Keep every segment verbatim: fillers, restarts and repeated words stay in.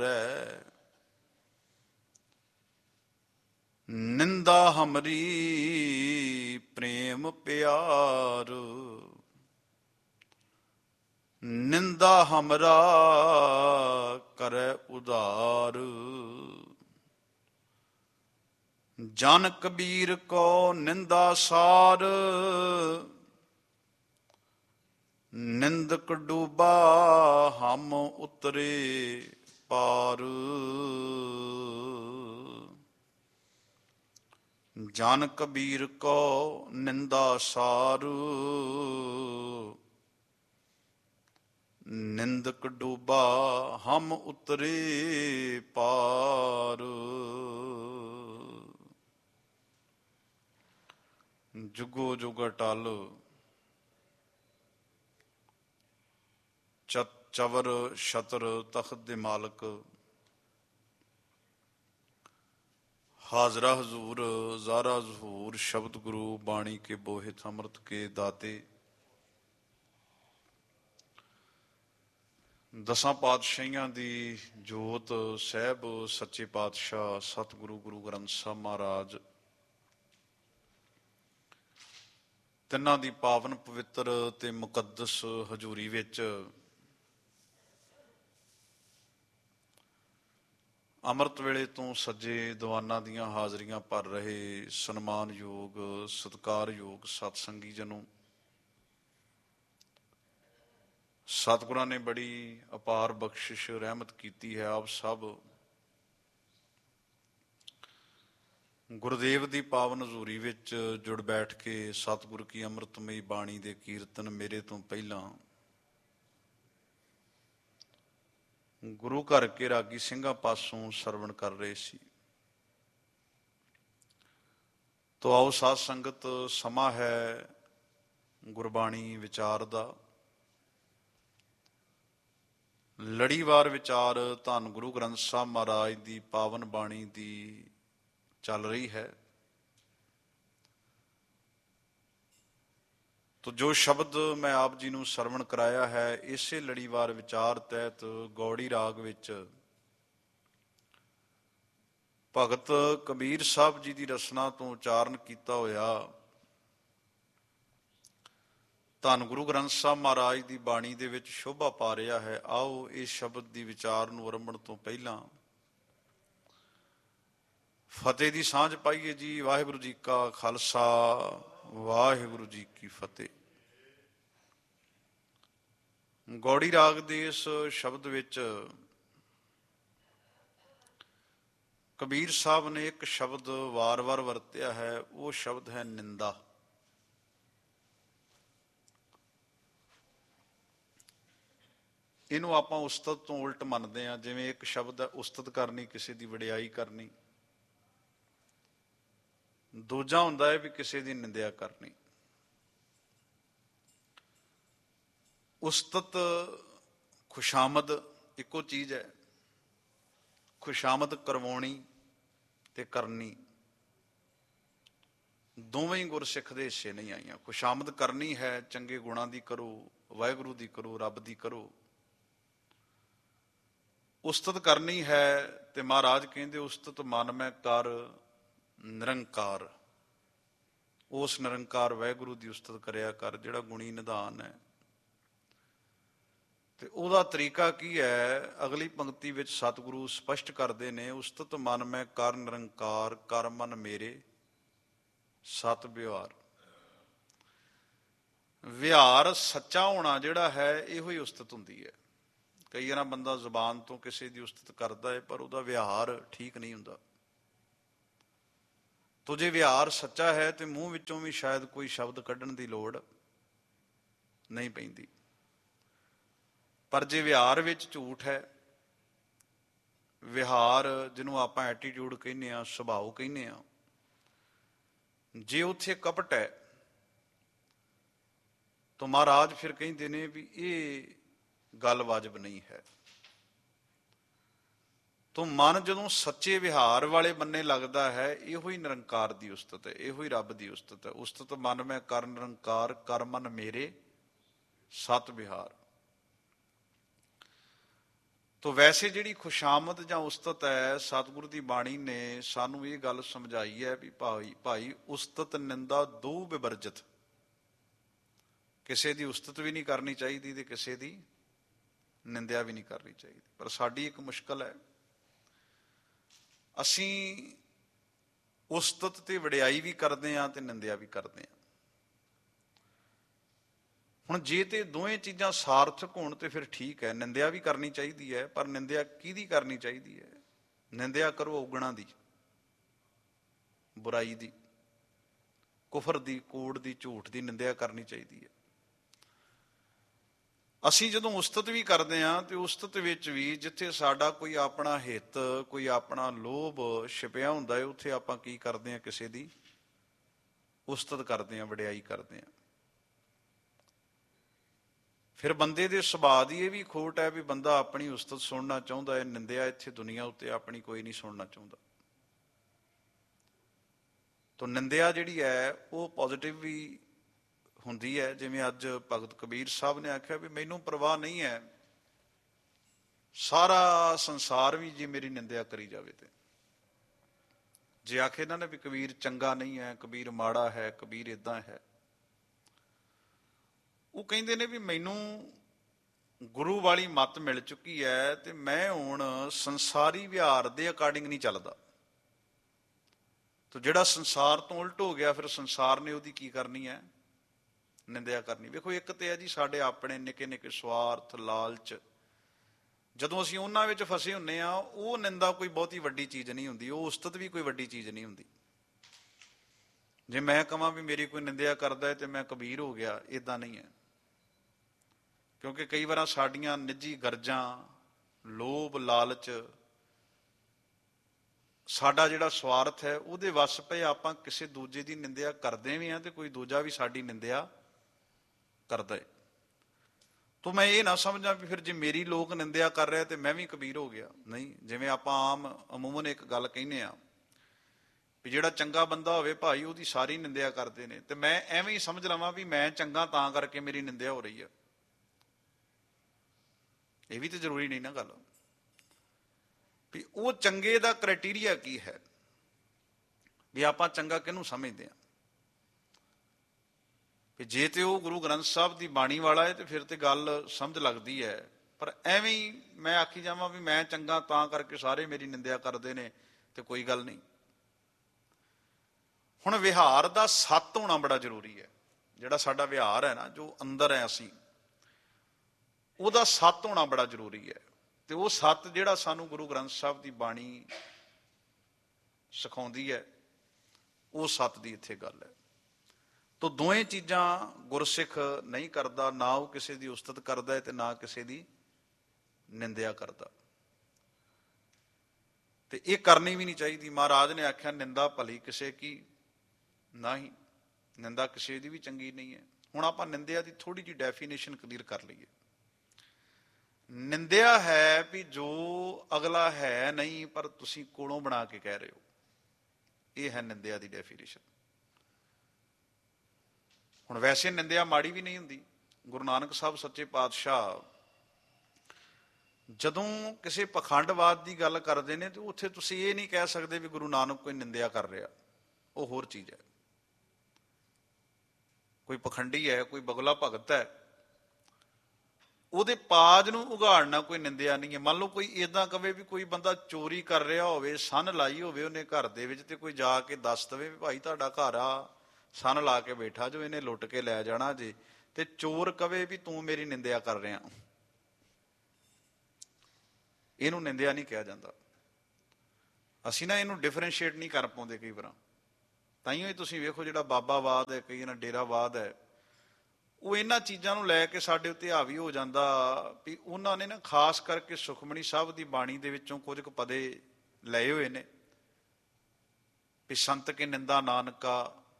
ਤੋਰੈ। ਨਿੰਦਾ ਹਮਰੀ ਪ੍ਰੇਮ ਪਿਆਰ, ਨਿੰਦਾ ਹਮਰਾ ਕਰੈ ਉਧਾਰ। ਜਨ ਕਬੀਰ ਕੋ ਨਿੰਦਾ ਸਾਰ, ਨਿੰਦਕ ਡੂਬਾ ਹਮ ਉਤਰੇ ਪਾਰ। ਜਨ ਕਬੀਰ ਕੋ ਨਿੰਦਾ ਸਾਰ, ਨਿੰਦਕ ਡੂਬਾ ਹਮ ਉਤਰੇ ਪਾਰ। ਜੁਗੋ ਜੁਗ ਅਟਲ ਚਵਰ ਛਤਰ ਤਖਤ ਦੇ ਮਾਲਕ, ਹਾਜ਼ਰਾ ਹਜ਼ੂਰ ਜ਼ਾਰਾ ਜ਼ਹੂਰ, ਸ਼ਬਦ ਗੁਰੂ ਬਾਣੀ ਕੇ ਬੋਹਿਤ ਅੰਮ੍ਰਿਤ ਕੇ ਦਾਤੇ। ਦਸਾਂ ਪਾਤਸ਼ਾਹੀਆਂ ਦੀ ਜੋਤ ਸਾਹਿਬ ਸੱਚੇ ਪਾਤਸ਼ਾਹ ਸਤਿਗੁਰੂ ਗੁਰੂ ਗ੍ਰੰਥ ਸਾਹਿਬ ਮਹਾਰਾਜ, ਤਿੰਨਾਂ ਦੀ ਪਾਵਨ ਪਵਿੱਤਰ ਤੇ ਮੁਕੱਦਸ ਹਜ਼ੂਰੀ ਵਿੱਚ ਅੰਮ੍ਰਿਤ ਵੇਲੇ ਤੋਂ ਸੱਜੇ ਦੀਵਾਨਾਂ ਦੀਆਂ ਹਾਜ਼ਰੀਆਂ ਭਰ ਰਹੇ ਸਨਮਾਨਯੋਗ ਸਤਿਕਾਰਯੋਗ ਸਤਸੰਗੀ ਜਨੋ, ਸਤਿਗੁਰਾਂ ਨੇ ਬੜੀ ਅਪਾਰ ਬਖਸ਼ਿਸ਼ ਰਹਿਮਤ ਕੀਤੀ ਹੈ। ਆਪ ਸਭ ਗੁਰਦੇਵ ਦੀ ਪਾਵਨ ਹਜ਼ੂਰੀ ਵਿੱਚ ਜੁੜ ਬੈਠ ਕੇ ਸਤਿਗੁਰ ਕੀ ਅੰਮ੍ਰਿਤਮਈ ਬਾਣੀ ਦੇ ਕੀਰਤਨ ਮੇਰੇ ਤੋਂ ਪਹਿਲਾਂ ਗੁਰੂ ਘਰ ਕੇ ਰਾਗੀ ਸਿੰਘਾਂ ਪਾਸੋਂ ਸਰਵਣ ਕਰ ਰਹੇ ਸੀ। ਤੋ ਆਓ ਸਾਧ ਸੰਗਤ, ਸਮਾਂ ਹੈ ਗੁਰਬਾਣੀ ਵਿਚਾਰ ਦਾ। ਲੜੀਵਾਰ ਵਿਚਾਰ ਧੰਨ ਗੁਰੂ ਗ੍ਰੰਥ ਸਾਹਿਬ ਮਹਾਰਾਜ ਦੀ ਪਾਵਨ ਬਾਣੀ ਦੀ ਚੱਲ ਰਹੀ ਹੈ। ਤੋ ਜੋ ਸ਼ਬਦ ਮੈਂ ਆਪ ਜੀ ਨੂੰ ਸਰਵਣ ਕਰਾਇਆ ਹੈ, ਇਸੇ ਲੜੀਵਾਰ ਵਿਚਾਰ ਤਹਿਤ ਗੌੜੀ ਰਾਗ ਵਿੱਚ ਭਗਤ ਕਬੀਰ ਸਾਹਿਬ ਜੀ ਦੀ ਰਸਨਾ ਤੋਂ ਉਚਾਰਨ ਕੀਤਾ ਹੋਇਆ ਧੰਨ ਗੁਰੂ ਗ੍ਰੰਥ ਸਾਹਿਬ ਮਹਾਰਾਜ ਦੀ ਬਾਣੀ ਦੇ ਵਿੱਚ ਸ਼ੋਭਾ ਪਾ ਰਿਹਾ ਹੈ। ਆਓ ਇਸ ਸ਼ਬਦ ਦੀ ਵਿਚਾਰ ਨੂੰ ਆਰੰਭਣ ਤੋਂ ਪਹਿਲਾਂ ਫਤਿਹ ਦੀ ਸਾਂਝ ਪਾਈਏ ਜੀ। ਵਾਹਿਗੁਰੂ ਜੀ ਕਾ ਖਾਲਸਾ, ਵਾਹਿਗੁਰੂ ਜੀ ਕੀ ਫਤਿਹ। ਗੌੜੀ ਰਾਗ ਦੇ ਇਸ ਸ਼ਬਦ ਵਿੱਚ ਕਬੀਰ ਸਾਹਿਬ ਨੇ ਇੱਕ ਸ਼ਬਦ ਵਾਰ-ਵਾਰ ਵਰਤਿਆ ਹੈ, ਉਹ ਸ਼ਬਦ ਹੈ ਨਿੰਦਾ। ਇਹਨੂੰ ਆਪਾਂ ਉਸਤਤ ਤੋਂ ਉਲਟ ਮੰਨਦੇ ਹਾਂ। ਜਿਵੇਂ ਇੱਕ ਸ਼ਬਦ ਹੈ ਉਸਤਤ ਕਰਨੀ, ਕਿਸੇ ਦੀ ਵਡਿਆਈ ਕਰਨੀ। ਦੂਜਾ ਹੁੰਦਾ ਹੈ ਵੀ ਕਿਸੇ ਦੀ ਨਿੰਦਿਆ ਕਰਨੀ। ਉਸਤਤ ਖੁਸ਼ਾਮਦ ਇੱਕੋ ਚੀਜ਼ ਹੈ। ਖੁਸ਼ਾਮਦ ਕਰਵਾਉਣੀ ਤੇ ਕਰਨੀ ਦੋਵੇਂ ਹੀ ਗੁਰਸਿੱਖ ਦੇ ਹਿੱਸੇ ਨਹੀਂ ਆਈਆਂ। ਖੁਸ਼ਾਮਦ ਕਰਨੀ ਹੈ, ਚੰਗੇ ਗੁਣਾਂ ਦੀ ਕਰੋ, ਵਾਹਿਗੁਰੂ ਦੀ ਕਰੋ, ਰੱਬ ਦੀ ਕਰੋ। ਉਸਤਤ ਕਰਨੀ ਹੈ ਤੇ ਮਹਾਰਾਜ ਕਹਿੰਦੇ ਉਸਤਤ ਮਨ ਮੈਂ ਕਰ ਨਿਰੰਕਾਰ। ਉਸ ਨਿਰੰਕਾਰ ਵਾਹਿਗੁਰੂ ਦੀ ਉਸਤਤ ਕਰਿਆ ਕਰ, ਜਿਹੜਾ ਗੁਣੀ ਨਿਧਾਨ ਹੈ। ਤੇ ਉਹਦਾ ਤਰੀਕਾ ਕੀ ਹੈ? ਅਗਲੀ ਪੰਕਤੀ ਵਿੱਚ ਸਤਿਗੁਰੂ ਸਪਸ਼ਟ ਕਰਦੇ ਨੇ, ਉਸਤਤ ਮਨ ਮੈਂ ਕਰ ਨਿਰੰਕਾਰ, ਕਰ ਮਨ ਮੇਰੇ ਸਤ ਵਿਵਹਾਰ। ਵਿਹਾਰ ਸੱਚਾ ਹੋਣਾ ਜਿਹੜਾ ਹੈ, ਇਹੋ ਹੀ ਉਸਤਤ ਹੁੰਦੀ ਹੈ। ਕਈ ਵਾਰ ਬੰਦਾ ਜ਼ੁਬਾਨ ਤੋਂ ਕਿਸੇ ਦੀ ਉਸਤਤ ਕਰਦਾ ਹੈ, ਪਰ ਉਹਦਾ ਵਿਹਾਰ ਠੀਕ ਨਹੀਂ ਹੁੰਦਾ। ਤੋ ਜੇ ਵਿਹਾਰ ਸੱਚਾ ਹੈ ਤੇ ਮੂੰਹ ਵਿੱਚੋਂ ਵੀ ਸ਼ਾਇਦ ਕੋਈ ਸ਼ਬਦ ਕੱਢਣ ਦੀ ਲੋੜ ਨਹੀਂ ਪੈਂਦੀ। ਪਰ ਜੇ ਵਿਹਾਰ ਵਿੱਚ ਝੂਠ ਹੈ, ਵਿਹਾਰ ਜਿਹਨੂੰ ਆਪਾਂ ਐਟੀਟਿਊਡ ਕਹਿੰਦੇ ਹਾਂ, ਸੁਭਾਅ ਕਹਿੰਦੇ ਹਾਂ, ਜੇ ਉੱਥੇ ਕਪਟ ਹੈ ਤਾਂ ਮਹਾਰਾਜ ਫਿਰ ਕਹਿੰਦੇ ਨੇ ਵੀ ਇਹ ਗੱਲ ਵਾਜਬ ਨਹੀਂ ਹੈ। ਤੋ ਮਨ ਜਦੋਂ ਸੱਚੇ ਵਿਹਾਰ ਵਾਲੇ ਬੰਨੇ ਲੱਗਦਾ ਹੈ, ਇਹੋ ਹੀ ਨਿਰੰਕਾਰ ਦੀ ਉਸਤਤ ਹੈ, ਇਹੋ ਹੀ ਰੱਬ ਦੀ ਉਸਤਤ ਹੈ। ਉਸਤਤ ਮਨ ਮੈਂ ਕਰ ਨਿਰੰਕਾਰ, ਕਰ ਮਨ ਮੇਰੇ ਸਤ ਵਿਹਾਰ। ਤੋ ਵੈਸੇ ਜਿਹੜੀ ਖੁਸ਼ਾਮਦ ਜਾਂ ਉਸਤਤ ਹੈ, ਸਤਿਗੁਰੂ ਦੀ ਬਾਣੀ ਨੇ ਸਾਨੂੰ ਇਹ ਗੱਲ ਸਮਝਾਈ ਹੈ ਵੀ ਭਾਈ ਭਾਈ ਉਸਤਤ ਨਿੰਦਾ ਦੋ ਵਿਵਰਜਿਤ, ਕਿਸੇ ਦੀ ਉਸਤਤ ਵੀ ਨਹੀਂ ਕਰਨੀ ਚਾਹੀਦੀ ਤੇ ਕਿਸੇ ਦੀ ਨਿੰਦਿਆ ਵੀ ਨਹੀਂ ਕਰਨੀ ਚਾਹੀਦੀ। ਪਰ ਸਾਡੀ ਇੱਕ ਮੁਸ਼ਕਲ ਹੈ, ਅਸੀਂ ਉਸਤਤ ਤੇ ਵਡਿਆਈ ਵੀ ਕਰਦੇ ਹਾਂ ਤੇ ਨਿੰਦਿਆ ਵੀ ਕਰਦੇ ਹਾਂ। ਹੁਣ ਜੇ ਤੇ ਦੋਵੇਂ ਚੀਜ਼ਾਂ ਸਾਰਥਕ ਹੋਣ ਤੇ ਫਿਰ ਠੀਕ ਹੈ, ਨਿੰਦਿਆ ਵੀ ਕਰਨੀ ਚਾਹੀਦੀ ਹੈ। ਪਰ ਨਿੰਦਿਆ ਕਿਹਦੀ ਕਰਨੀ ਚਾਹੀਦੀ ਹੈ? ਨਿੰਦਿਆ ਕਰੋ ਔਗਣਾਂ ਦੀ, ਬੁਰਾਈ ਦੀ, ਕੁਫਰ ਦੀ, ਕੂੜ ਦੀ, ਝੂਠ ਦੀ ਨਿੰਦਿਆ ਕਰਨੀ ਚਾਹੀਦੀ ਹੈ। ਅਸੀਂ ਜਦੋਂ ਉਸਤਤ ਵੀ ਕਰਦੇ ਹਾਂ ਤੇ ਉਸਤਤ ਵਿੱਚ ਵੀ ਜਿੱਥੇ ਸਾਡਾ ਕੋਈ ਆਪਣਾ ਹਿੱਤ, ਕੋਈ ਆਪਣਾ ਲੋਭ ਛਿਪਿਆ ਹੁੰਦਾ ਹੈ, ਉੱਥੇ ਆਪਾਂ ਕੀ ਕਰਦੇ ਹਾਂ? ਕਿਸੇ ਦੀ ਉਸਤਤ ਕਰਦੇ ਹਾਂ, ਵਡਿਆਈ ਕਰਦੇ ਹਾਂ। ਫਿਰ ਬੰਦੇ ਦੇ ਸੁਭਾਅ ਦੀ ਇਹ ਵੀ ਖੋਟ ਹੈ ਵੀ ਬੰਦਾ ਆਪਣੀ ਉਸਤਤ ਸੁਣਨਾ ਚਾਹੁੰਦਾ ਹੈ, ਨਿੰਦਿਆ ਇੱਥੇ ਦੁਨੀਆ ਉੱਤੇ ਆਪਣੀ ਕੋਈ ਨਹੀਂ ਸੁਣਨਾ ਚਾਹੁੰਦਾ। ਤਾਂ ਨਿੰਦਿਆ ਜਿਹੜੀ ਹੈ ਉਹ ਪੋਜ਼ਿਟਿਵ ਵੀ ਹੁੰਦੀ ਹੈ। ਜਿਵੇਂ ਅੱਜ ਭਗਤ ਕਬੀਰ ਸਾਹਿਬ ਨੇ ਆਖਿਆ ਵੀ ਮੈਨੂੰ ਪਰਵਾਹ ਨਹੀਂ ਹੈ ਸਾਰਾ ਸੰਸਾਰ ਵੀ ਜੇ ਮੇਰੀ ਨਿੰਦਿਆ ਕਰੀ ਜਾਵੇ ਤੇ। ਜੇ ਆਖੇ ਇਹਨਾਂ ਨੇ ਵੀ ਕਬੀਰ ਚੰਗਾ ਨਹੀਂ ਹੈ, ਕਬੀਰ ਮਾੜਾ ਹੈ, ਕਬੀਰ ਏਦਾਂ ਹੈ, ਉਹ ਕਹਿੰਦੇ ਨੇ ਵੀ ਮੈਨੂੰ ਗੁਰੂ ਵਾਲੀ ਮੱਤ ਮਿਲ ਚੁੱਕੀ ਹੈ ਤੇ ਮੈਂ ਹੁਣ ਸੰਸਾਰੀ ਵਿਹਾਰ ਦੇ ਅਕਾਰਡਿੰਗ ਨਹੀਂ ਚੱਲਦਾ। ਤਾਂ ਜਿਹੜਾ ਸੰਸਾਰ ਤੋਂ ਉਲਟ ਹੋ ਗਿਆ, ਫਿਰ ਸੰਸਾਰ ਨੇ ਉਹਦੀ ਕੀ ਕਰਨੀ ਹੈ? ਨਿੰਦਿਆ ਕਰਨੀ। ਵੇਖੋ, ਇੱਕ ਤੇ ਹੈ ਜੀ ਸਾਡੇ ਆਪਣੇ ਨਿੱਕੇ ਨਿੱਕੇ ਸਵਾਰਥ, ਲਾਲਚ, ਜਦੋਂ ਅਸੀਂ ਉਹਨਾਂ ਵਿੱਚ ਫਸੇ ਹੁੰਦੇ ਹਾਂ, ਉਹ ਨਿੰਦਾ ਕੋਈ ਬਹੁਤੀ ਵੱਡੀ ਚੀਜ਼ ਨਹੀਂ ਹੁੰਦੀ, ਉਹ ਉਸਤਤ ਵੀ ਕੋਈ ਵੱਡੀ ਚੀਜ਼ ਨਹੀਂ ਹੁੰਦੀ। ਜੇ ਮੈਂ ਕਹਾਂ ਵੀ ਮੇਰੀ ਕੋਈ ਨਿੰਦਿਆ ਕਰਦਾ ਹੈ ਤੇ ਮੈਂ ਕਬੀਰ ਹੋ ਗਿਆ, ਏਦਾਂ ਨਹੀਂ ਹੈ। ਕਿਉਂਕਿ ਕਈ ਵਾਰ ਸਾਡੀਆਂ ਨਿੱਜੀ ਗਰਜਾਂ, ਲੋਭ, ਲਾਲਚ, ਸਾਡਾ ਜਿਹੜਾ ਸਵਾਰਥ ਹੈ, ਉਹਦੇ ਵੱਸ ਪਏ ਆਪਾਂ ਕਿਸੇ ਦੂਜੇ ਦੀ ਨਿੰਦਿਆ ਕਰਦੇ ਵੀ ਹਾਂ ਤੇ ਕੋਈ ਦੂਜਾ ਵੀ ਸਾਡੀ ਨਿੰਦਿਆ ਕਰਦਾ ਹੈ। ਤੋ ਮੈਂ ਇਹ ਨਾ ਸਮਝਾਂ ਵੀ ਫਿਰ ਜੇ ਮੇਰੀ ਲੋਕ ਨਿੰਦਿਆ ਕਰ ਰਿਹਾ ਤੇ ਮੈਂ ਵੀ ਕਬੀਰ ਹੋ ਗਿਆ। ਨਹੀਂ, ਜਿਵੇਂ ਆਪਾਂ ਆਮ ਅਮੂਮਨ ਇੱਕ ਗੱਲ ਕਹਿੰਦੇ ਆ ਵੀ ਜਿਹੜਾ ਚੰਗਾ ਬੰਦਾ ਹੋਵੇ ਭਾਈ ਉਹਦੀ ਸਾਰੀ ਨਿੰਦਿਆ ਕਰਦੇ ਨੇ, ਤੇ ਮੈਂ ਐਵੇਂ ਹੀ ਸਮਝ ਲਵਾਂ ਵੀ ਮੈਂ ਚੰਗਾ ਤਾਂ ਕਰਕੇ ਮੇਰੀ ਨਿੰਦਿਆ ਹੋ ਰਹੀ ਹੈ। ਇਹ ਵੀ ਤਾਂ ਜ਼ਰੂਰੀ ਨਹੀਂ ਨਾ ਗੱਲ ਵੀ ਉਹ ਚੰਗੇ ਦਾ ਕ੍ਰਾਈਟੀਰੀਆ ਕੀ ਹੈ, ਵੀ ਆਪਾਂ ਚੰਗਾ ਕਿਹਨੂੰ ਸਮਝਦੇ ਹਾਂ। ਵੀ ਜੇ ਤੇ ਉਹ ਗੁਰੂ ਗ੍ਰੰਥ ਸਾਹਿਬ ਦੀ ਬਾਣੀ ਵਾਲਾ ਹੈ ਤੇ ਫਿਰ ਤੇ ਗੱਲ ਸਮਝ ਲੱਗਦੀ ਹੈ। ਪਰ ਐਵੇਂ ਹੀ ਮੈਂ ਆਖੀ ਜਾਵਾਂ ਵੀ ਮੈਂ ਚੰਗਾ ਤਾਂ ਕਰਕੇ ਸਾਰੇ ਮੇਰੀ ਨਿੰਦਿਆ ਕਰਦੇ ਨੇ ਤੇ ਕੋਈ ਗੱਲ ਨਹੀਂ। ਹੁਣ ਵਿਹਾਰ ਦਾ ਸੱਤ ਹੋਣਾ ਬੜਾ ਜ਼ਰੂਰੀ ਹੈ। ਜਿਹੜਾ ਸਾਡਾ ਵਿਹਾਰ ਹੈ ਨਾ, ਜੋ ਅੰਦਰ ਹੈ ਅਸੀਂ, ਉਹਦਾ ਸੱਤ ਹੋਣਾ ਬੜਾ ਜ਼ਰੂਰੀ ਹੈ। ਤੇ ਉਹ ਸੱਤ ਜਿਹੜਾ ਸਾਨੂੰ ਗੁਰੂ ਗ੍ਰੰਥ ਸਾਹਿਬ ਦੀ ਬਾਣੀ ਸਿਖਾਉਂਦੀ ਹੈ, ਉਹ ਸੱਤ ਦੀ ਇੱਥੇ ਗੱਲ ਹੈ। ਤੋ ਦੋਵੇਂ ਚੀਜ਼ਾਂ ਗੁਰਸਿੱਖ ਨਹੀਂ ਕਰਦਾ, ਨਾ ਉਹ ਕਿਸੇ ਦੀ ਉਸਤਤ ਕਰਦਾ ਹੈ ਤੇ ਨਾ ਕਿਸੇ ਦੀ ਨਿੰਦਿਆ ਕਰਦਾ, ਤੇ ਇਹ ਕਰਨੀ ਵੀ ਨਹੀਂ ਚਾਹੀਦੀ। ਮਹਾਰਾਜ ਨੇ ਆਖਿਆ ਨਿੰਦਾ ਭਲੀ ਕਿਸੇ ਕੀ ਨਹੀਂ, ਨਿੰਦਾ ਕਿਸੇ ਦੀ ਵੀ ਚੰਗੀ ਨਹੀਂ ਹੈ। ਹੁਣ ਆਪਾਂ ਨਿੰਦਿਆ ਦੀ ਥੋੜੀ ਜਿਹੀ ਡੈਫੀਨੇਸ਼ਨ ਕਲੀਅਰ ਕਰ ਲਈਏ। ਨਿੰਦਿਆ ਹੈ ਵੀ ਜੋ ਅਗਲਾ ਹੈ ਨਹੀਂ ਪਰ ਤੁਸੀਂ ਕੋਲੋਂ ਬਣਾ ਕੇ ਕਹਿ ਰਹੇ ਹੋ, ਇਹ ਹੈ ਨਿੰਦਿਆ ਦੀ ਡੈਫੀਨੇਸ਼ਨ। ਹੁਣ ਵੈਸੇ ਨਿੰਦਿਆ ਮਾੜੀ ਵੀ ਨਹੀਂ ਹੁੰਦੀ। ਗੁਰੂ ਨਾਨਕ ਸਾਹਿਬ ਸੱਚੇ ਪਾਤਸ਼ਾਹ ਜਦੋਂ ਕਿਸੇ ਪਖੰਡਵਾਦ ਦੀ ਗੱਲ ਕਰਦੇ ਨੇ ਤੇ ਉੱਥੇ ਤੁਸੀਂ ਇਹ ਨਹੀਂ ਕਹਿ ਸਕਦੇ ਵੀ ਗੁਰੂ ਨਾਨਕ ਕੋਈ ਨਿੰਦਿਆ ਕਰ ਰਿਹਾ, ਉਹ ਹੋਰ ਚੀਜ਼ ਹੈ। ਕੋਈ ਪਖੰਡੀ ਹੈ, ਕੋਈ ਬਗਲਾ ਭਗਤ ਹੈ, ਉਹਦੇ ਪਾਜ ਨੂੰ ਉਘਾੜਨਾ ਕੋਈ ਨਿੰਦਿਆ ਨਹੀਂ ਹੈ। ਮੰਨ ਲਓ ਕੋਈ ਏਦਾਂ ਕਵੇ ਵੀ ਕੋਈ ਬੰਦਾ ਚੋਰੀ ਕਰ ਰਿਹਾ ਹੋਵੇ, ਸੰਨ ਲਾਈ ਹੋਵੇ ਉਹਨੇ ਘਰ ਦੇ ਵਿੱਚ, ਤੇ ਕੋਈ ਜਾ ਕੇ ਦੱਸ ਦਵੇ ਵੀ ਭਾਈ ਤੁਹਾਡਾ ਘਰ ਆ, ਸੰਨ ਲਾ ਕੇ ਬੈਠਾ ਜੋ, ਇਹਨੇ ਲੁੱਟ ਕੇ ਲੈ ਜਾਣਾ ਜੇ, ਤੇ ਚੋਰ ਕਵੇ ਵੀ ਤੂੰ ਮੇਰੀ ਨਿੰਦਿਆ ਕਰ ਰਿਹਾ, ਇਹਨੂੰ ਨਿੰਦਿਆ ਨਹੀਂ ਕਿਹਾ ਜਾਂਦਾ। ਅਸੀਂ ਨਾ ਇਹਨੂੰ ਡਿਫਰੈਂਸ਼ੀਏਟ ਨਹੀਂ ਕਰ ਪਾਉਂਦੇ ਕਈ ਵਾਰ। ਤਾਈਓ ਹੀ ਤੁਸੀਂ ਵੇਖੋ ਜਿਹੜਾ ਬਾਬਾਵਾਦ ਹੈ, ਕਈ ਨਾ ਡੇਰਾਵਾਦ ਹੈ, ਉਹ ਇਹਨਾਂ ਚੀਜ਼ਾਂ ਨੂੰ ਲੈ ਕੇ ਸਾਡੇ ਉੱਤੇ ਹਾਵੀ ਹੋ ਜਾਂਦਾ ਵੀ ਉਹਨਾਂ ਨੇ ਨਾ ਖਾਸ ਕਰਕੇ ਸੁਖਮਣੀ ਸਾਹਿਬ ਦੀ ਬਾਣੀ ਦੇ ਵਿੱਚੋਂ ਕੁਝ ਕੁ ਪਦੇ ਲਏ ਹੋਏ ਨੇ ਵੀ ਸੰਤ ਕੇ ਨਿੰਦਾ ਨਾਨਕਾ,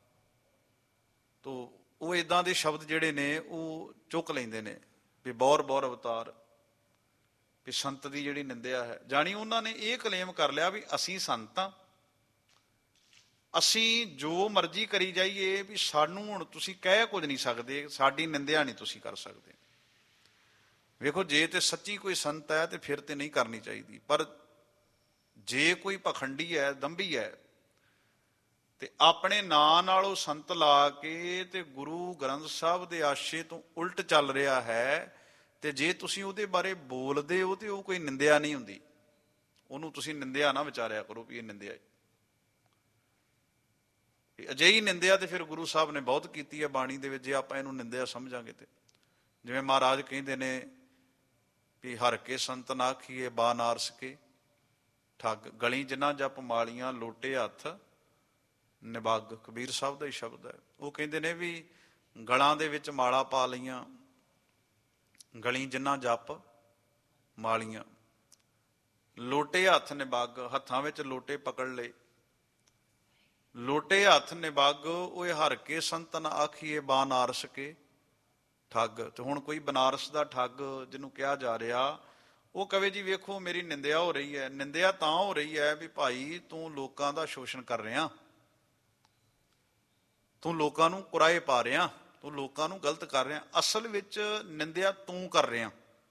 ਤੋ ਉਹ ਏਦਾਂ ਦੇ ਸ਼ਬਦ ਜਿਹੜੇ ਨੇ ਉਹ ਚੁੱਕ ਲੈਂਦੇ ਨੇ ਵੀ ਬੌਰ ਬੌਰ ਅਵਤਾਰ, ਵੀ ਸੰਤ ਦੀ ਜਿਹੜੀ ਨਿੰਦਿਆ ਹੈ। ਜਾਣੀ ਉਹਨਾਂ ਨੇ ਇਹ ਕਲੇਮ ਕਰ ਲਿਆ ਵੀ ਅਸੀਂ ਸੰਤ ਹਾਂ, ਅਸੀਂ ਜੋ ਮਰਜ਼ੀ ਕਰੀ ਜਾਈਏ, ਵੀ ਸਾਨੂੰ ਹੁਣ ਤੁਸੀਂ ਕਹਿ ਕੁਝ ਨਹੀਂ ਸਕਦੇ, ਸਾਡੀ ਨਿੰਦਿਆ ਨਹੀਂ ਤੁਸੀਂ ਕਰ ਸਕਦੇ। ਵੇਖੋ, ਜੇ ਤੇ ਸੱਚੀ ਕੋਈ ਸੰਤ ਹੈ ਤੇ ਫਿਰ ਤੇ ਨਹੀਂ ਕਰਨੀ ਚਾਹੀਦੀ, ਪਰ ਜੇ ਕੋਈ ਪਖੰਡੀ ਹੈ, ਦੰਭੀ ਹੈ, ਤੇ ਆਪਣੇ ਨਾਂ ਨਾਲ ਉਹ ਸੰਤ ਲਾ ਕੇ ਤੇ ਗੁਰੂ ਗ੍ਰੰਥ ਸਾਹਿਬ ਦੇ ਆਸ਼ੇ ਤੋਂ ਉਲਟ ਚੱਲ ਰਿਹਾ ਹੈ, ਤੇ ਜੇ ਤੁਸੀਂ ਉਹਦੇ ਬਾਰੇ ਬੋਲਦੇ ਹੋ ਤੇ ਉਹ ਕੋਈ ਨਿੰਦਿਆ ਨਹੀਂ ਹੁੰਦੀ। ਉਹਨੂੰ ਤੁਸੀਂ ਨਿੰਦਿਆ ਨਾ ਵਿਚਾਰਿਆ ਕਰੋ ਵੀ ਇਹ ਨਿੰਦਿਆ। ਅਜਿਹੀ ਨਿੰਦਿਆ ਤੇ ਫਿਰ ਗੁਰੂ ਸਾਹਿਬ ਨੇ ਬਹੁਤ ਕੀਤੀ ਹੈ ਬਾਣੀ ਦੇ ਵਿੱਚ, ਜੇ ਆਪਾਂ ਇਹਨੂੰ ਨਿੰਦਿਆ ਸਮਝਾਂਗੇ ਤੇ। ਜਿਵੇਂ ਮਹਾਰਾਜ ਕਹਿੰਦੇ ਨੇ ਵੀ ਹਰ ਕੇ ਸੰਤ ਨਾ ਆਖੀਏ ਬਾ ਨਾਰਸ ਕੇ, ਠੱਗ ਗਲੀ ਜਿਨ੍ਹਾਂ ਜਪ ਮਾਲੀਆਂ ਲੋਟੇ ਹੱਥ ਨਿਬੱਗ, ਕਬੀਰ ਸਾਹਿਬ ਦਾ ਹੀ ਸ਼ਬਦ ਹੈ। ਉਹ ਕਹਿੰਦੇ ਨੇ ਵੀ ਗਲਾਂ ਦੇ ਵਿੱਚ ਮਾਲਾ ਪਾ ਲਈਆਂ, ਗਲੀ ਜਿਨ੍ਹਾਂ ਜਪ ਮਾਲੀਆਂ, ਲੋਟੇ ਹੱਥ ਨਿਬੱਗ, ਹੱਥਾਂ ਵਿੱਚ ਲੋਟੇ ਪਕੜ ਲਏ, ਲੋਟੇ ਹੱਥ ਨਿਬੱਗ, ਉਹ ਹਰ ਕੇ ਸੰਤ ਨਾ ਆਖੀਏ ਬਾ ਨਾਰਸ ਕੇ ਠੱਗ। ਤੇ ਹੁਣ ਕੋਈ ਬਨਾਰਸ ਦਾ ਠੱਗ ਜਿਹਨੂੰ ਕਿਹਾ ਜਾ ਰਿਹਾ, ਉਹ ਕਵੇ ਜੀ ਵੇਖੋ ਮੇਰੀ ਨਿੰਦਿਆ ਹੋ ਰਹੀ ਹੈ। ਨਿੰਦਿਆ ਤਾਂ ਹੋ ਰਹੀ ਹੈ ਵੀ ਭਾਈ ਤੂੰ ਲੋਕਾਂ ਦਾ ਸ਼ੋਸ਼ਣ ਕਰ ਰਿਹਾ, ਤੂੰ ਲੋਕਾਂ ਨੂੰ ਕੁਰਾਏ ਪਾ ਰਿਹਾ, ਤੂੰ ਲੋਕਾਂ ਨੂੰ ਗਲਤ ਕਰ ਰਿਹਾ। ਅਸਲ ਵਿੱਚ ਨਿੰਦਿਆ ਤੂੰ ਕਰ ਰਿਹਾ,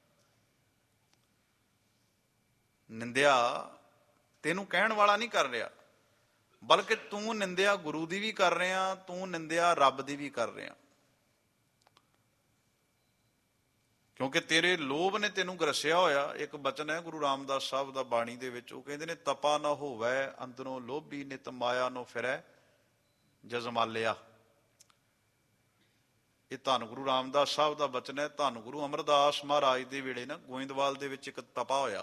ਨਿੰਦਿਆ ਤੈਨੂੰ ਕਹਿਣ ਵਾਲਾ ਨਹੀਂ ਕਰ ਰਿਹਾ, ਬਲਕਿ ਤੂੰ ਨਿੰਦਿਆ ਗੁਰੂ ਦੀ ਵੀ ਕਰ ਰਿਹਾ, ਤੂੰ ਨਿੰਦਿਆ ਰੱਬ ਦੀ ਵੀ ਕਰ ਰਿਹਾ। ਕਿਉਂਕਿ ਤੇਰੇ ਲੋਭ ਨੇ ਤੈਨੂੰ ਗਰਸਿਆ ਹੋਇਆ। ਇੱਕ ਬਚਨ ਹੈ ਗੁਰੂ ਰਾਮਦਾਸ ਸਾਹਿਬ ਦਾ ਬਾਣੀ ਦੇ ਵਿੱਚ, ਉਹ ਕਹਿੰਦੇ ਨੇ ਤਪਾ ਨਾ ਹੋਵੈ ਅੰਦਰੋਂ ਲੋਭੀ, ਨਿਤ ਮਾਇਆ ਨੂੰ ਫਿਰੈ ਜਜ਼ਮਾਲਿਆ। ਇਹ ਧੰਨ ਗੁਰੂ ਰਾਮਦਾਸ ਸਾਹਿਬ ਦਾ ਬਚਨ ਹੈ। ਧੰਨ ਗੁਰੂ ਅਮਰਦਾਸ ਮਹਾਰਾਜ ਦੇ ਵੇਲੇ ਨਾ ਗੋਇੰਦਵਾਲ ਦੇ ਵਿੱਚ ਇੱਕ ਤਪਾ ਹੋਇਆ,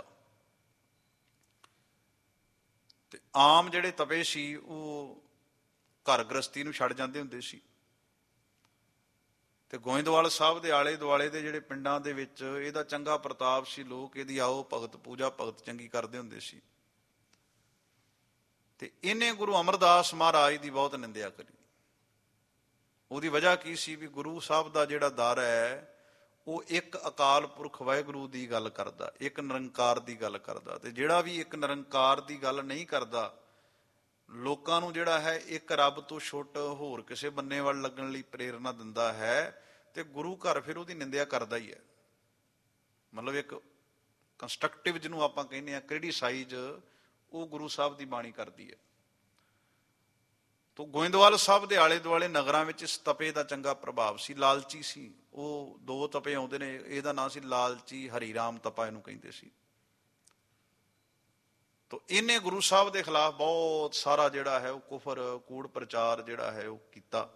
ਤੇ ਆਮ ਜਿਹੜੇ ਤਪੇ ਸੀ ਉਹ ਘਰ ਗ੍ਰਸਤੀ ਨੂੰ ਛੱਡ ਜਾਂਦੇ ਹੁੰਦੇ ਸੀ, ਤੇ ਗੋਇੰਦਵਾਲ ਸਾਹਿਬ ਦੇ ਆਲੇ ਦੁਆਲੇ ਦੇ ਜਿਹੜੇ ਪਿੰਡਾਂ ਦੇ ਵਿੱਚ ਇਹਦਾ ਚੰਗਾ ਪ੍ਰਤਾਪ ਸੀ, ਲੋਕ ਇਹਦੀ ਆਓ ਭਗਤ ਪੂਜਾ ਭਗਤ ਚੰਗੀ ਕਰਦੇ ਹੁੰਦੇ ਸੀ। ਤੇ ਇਹਨੇ ਗੁਰੂ ਅਮਰਦਾਸ ਮਹਾਰਾਜ ਦੀ ਬਹੁਤ ਨਿੰਦਿਆ ਕਰੀ। ਉਹਦੀ ਵਜ੍ਹਾ ਕੀ ਸੀ ਵੀ ਗੁਰੂ ਸਾਹਿਬ ਦਾ ਜਿਹੜਾ ਦਰ ਹੈ ਉਹ ਇੱਕ ਅਕਾਲ ਪੁਰਖ ਵਾਹਿਗੁਰੂ ਦੀ ਗੱਲ ਕਰਦਾ, ਇੱਕ ਨਿਰੰਕਾਰ ਦੀ ਗੱਲ ਕਰਦਾ। ਤੇ ਜਿਹੜਾ ਵੀ ਇੱਕ ਨਿਰੰਕਾਰ ਦੀ ਗੱਲ ਨਹੀਂ ਕਰਦਾ, ਲੋਕਾਂ ਨੂੰ ਜਿਹੜਾ ਹੈ ਇੱਕ ਰੱਬ ਤੋਂ ਛੁੱਟ ਹੋਰ ਕਿਸੇ ਬੰਨੇ ਵੱਲ ਲੱਗਣ ਲਈ ਪ੍ਰੇਰਨਾ ਦਿੰਦਾ ਹੈ, ਤੇ ਗੁਰੂ ਘਰ ਫਿਰ ਉਹਦੀ ਨਿੰਦਿਆ ਕਰਦਾ ਹੀ ਹੈ। ਮਤਲਬ ਇੱਕ ਕੰਸਟਰਕਟਿਵ ਜਿਹਨੂੰ ਆਪਾਂ ਕਹਿੰਦੇ ਹਾਂ ਕ੍ਰਿਟੀਸਾਈਜ਼, ਉਹ ਗੁਰੂ ਸਾਹਿਬ ਦੀ ਬਾਣੀ ਕਰਦੀ ਹੈ। ਤੋ ਗੋਇੰਦਵਾਲ ਸਾਹਿਬ ਦੇ ਆਲੇ ਦੁਆਲੇ ਨਗਰਾਂ ਵਿੱਚ ਇਸ ਤਪੇ ਦਾ ਚੰਗਾ ਪ੍ਰਭਾਵ ਸੀ। ਲਾਲਚੀ ਸੀ ਉਹ, ਦੋ ਤਪੇ ਆਉਂਦੇ ਨੇ, ਇਹਦਾ ਨਾਂ ਸੀ ਲਾਲਚੀ ਹਰੀ ਰਾਮ ਤਪਾ, ਇਹਨੂੰ ਕਹਿੰਦੇ ਸੀ। ਤੋ ਇਹਨੇ ਗੁਰੂ ਸਾਹਿਬ ਦੇ ਖਿਲਾਫ ਬਹੁਤ ਸਾਰਾ ਜਿਹੜਾ ਹੈ ਉਹ ਕੁਫਰ ਕੂੜ ਪ੍ਰਚਾਰ ਜਿਹੜਾ ਹੈ ਉਹ ਕੀਤਾ।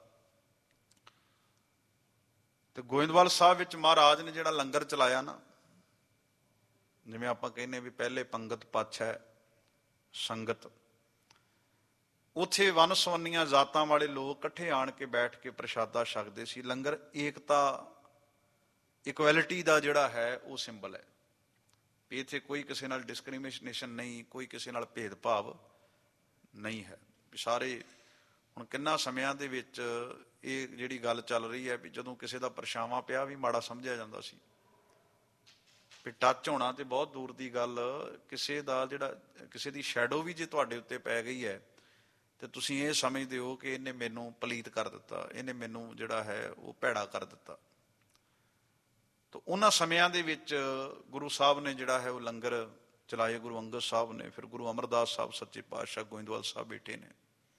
ਤੇ ਗੋਇੰਦਵਾਲ ਸਾਹਿਬ ਵਿੱਚ ਮਹਾਰਾਜ ਨੇ ਜਿਹੜਾ ਲੰਗਰ ਚਲਾਇਆ ਨਾ, ਜਿਵੇਂ ਆਪਾਂ ਕਹਿੰਦੇ ਵੀ ਪਹਿਲੇ ਪੰਗਤ ਪਾਛੈ ਸੰਗਤ, ਉੱਥੇ ਵੰਨ ਸੁਵੰਨੀਆਂ ਜਾਤਾਂ ਵਾਲੇ ਲੋਕ ਇਕੱਠੇ ਆਣ ਕੇ ਬੈਠ ਕੇ ਪ੍ਰਸ਼ਾਦਾ ਛਕਦੇ ਸੀ। ਲੰਗਰ ਏਕਤਾ, ਇਕੁਐਲਿਟੀ ਦਾ ਜਿਹੜਾ ਹੈ ਉਹ ਸਿੰਬਲ ਹੈ ਵੀ ਇੱਥੇ ਕੋਈ ਕਿਸੇ ਨਾਲ ਡਿਸਕ੍ਰਿਮੀਨੇਸ਼ਨ ਨਹੀਂ, ਕੋਈ ਕਿਸੇ ਨਾਲ ਭੇਦਭਾਵ ਨਹੀਂ ਹੈ। ਸਾਰੇ ਹੁਣ ਕਿੰਨਾ ਸਮਿਆਂ ਦੇ ਵਿੱਚ ਇਹ ਜਿਹੜੀ ਗੱਲ ਚੱਲ ਰਹੀ ਹੈ ਵੀ ਜਦੋਂ ਕਿਸੇ ਦਾ ਪਰਛਾਵਾਂ ਪਿਆ ਵੀ ਮਾੜਾ ਸਮਝਿਆ ਜਾਂਦਾ ਸੀ, ਵੀ ਟੱਚ ਹੋਣਾ ਤੇ ਬਹੁਤ ਦੂਰ ਦੀ ਗੱਲ, ਕਿਸੇ ਦਾ ਜਿਹੜਾ ਕਿਸੇ ਦੀ ਸ਼ੈਡੋ ਵੀ ਜੇ ਤੁਹਾਡੇ ਉੱਤੇ ਪੈ ਗਈ ਹੈ ਤੇ ਤੁਸੀਂ ਇਹ ਸਮਝਦੇ ਹੋ ਕਿ ਇਹਨੇ ਮੈਨੂੰ ਪਲੀਤ ਕਰ ਦਿੱਤਾ, ਇਹਨੇ ਮੈਨੂੰ ਜਿਹੜਾ ਹੈ ਉਹ ਭੈੜਾ ਕਰ ਦਿੱਤਾ। ਤਾਂ ਉਹਨਾਂ ਸਮਿਆਂ ਦੇ ਵਿੱਚ ਗੁਰੂ ਸਾਹਿਬ ਨੇ ਜਿਹੜਾ ਹੈ ਉਹ ਲੰਗਰ ਚਲਾਏ, ਗੁਰੂ ਅੰਗਦ ਸਾਹਿਬ ਨੇ, ਫਿਰ ਗੁਰੂ ਅਮਰਦਾਸ ਸਾਹਿਬ ਸੱਚੇ ਪਾਤਸ਼ਾਹ ਗੋਇੰਦਵਾਲ ਸਾਹਿਬ ਬੈਠੇ ਨੇ।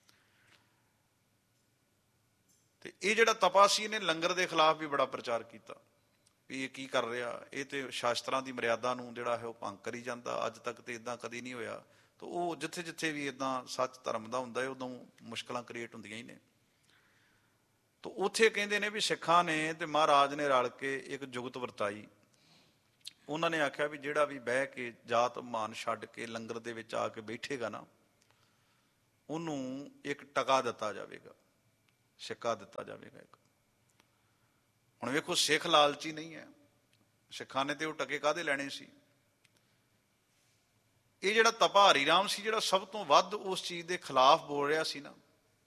ਤੇ ਇਹ ਜਿਹੜਾ ਤਪਾ ਸੀ ਇਹਨੇ ਲੰਗਰ ਦੇ ਖਿਲਾਫ ਵੀ ਬੜਾ ਪ੍ਰਚਾਰ ਕੀਤਾ ਵੀ ਇਹ ਕੀ ਕਰ ਰਿਹਾ, ਇਹ ਤੇ ਸ਼ਾਸਤਰਾਂ ਦੀ ਮਰਿਆਦਾ ਨੂੰ ਜਿਹੜਾ ਹੈ ਉਹ ਭੰਗ ਕਰੀ ਜਾਂਦਾ, ਅੱਜ ਤੱਕ ਤੇ ਇਦਾਂ ਕਦੀ ਨਹੀਂ ਹੋਇਆ। ਤਾਂ ਉਹ ਜਿੱਥੇ ਜਿੱਥੇ ਵੀ ਇਦਾਂ ਸੱਚ ਧਰਮ ਦਾ ਹੁੰਦਾ ਹੈ ਉਦੋਂ ਮੁਸ਼ਕਲਾਂ ਕ੍ਰੀਏਟ ਹੁੰਦੀਆਂ ਹੀ ਨੇ। ਤਾਂ ਉੱਥੇ ਕਹਿੰਦੇ ਨੇ ਵੀ ਸਿੱਖਾਂ ਨੇ ਤੇ ਮਹਾਰਾਜ ਨੇ ਰਲ ਕੇ ਇੱਕ ਜੁਗਤ ਵਰਤਾਈ। ਉਹਨਾਂ ਨੇ ਆਖਿਆ ਵੀ ਜਿਹੜਾ ਵੀ ਬਹਿ ਕੇ ਜਾਤ ਮਾਨ ਛੱਡ ਕੇ ਲੰਗਰ ਦੇ ਵਿੱਚ ਆ ਕੇ ਬੈਠੇਗਾ ਨਾ, ਉਹਨੂੰ ਇੱਕ ਟਕਾ ਦਿੱਤਾ ਜਾਵੇਗਾ, ਸਿੱਕਾ ਦਿੱਤਾ ਜਾਵੇਗਾ ਇੱਕ। ਹੁਣ ਵੇਖੋ, ਸਿੱਖ ਲਾਲਚੀ ਨਹੀਂ ਹੈ, ਸਿੱਖਾਂ ਨੇ ਤੇ ਉਹ ਟਕੇ ਕਾਹਦੇ ਲੈਣੇ ਸੀ। ਇਹ ਜਿਹੜਾ ਤਪਾ ਹਰੀ ਰਾਮ ਸੀ, ਜਿਹੜਾ ਸਭ ਤੋਂ ਵੱਧ ਉਸ ਚੀਜ਼ ਦੇ ਖਿਲਾਫ ਬੋਲ ਰਿਹਾ ਸੀ ਨਾ,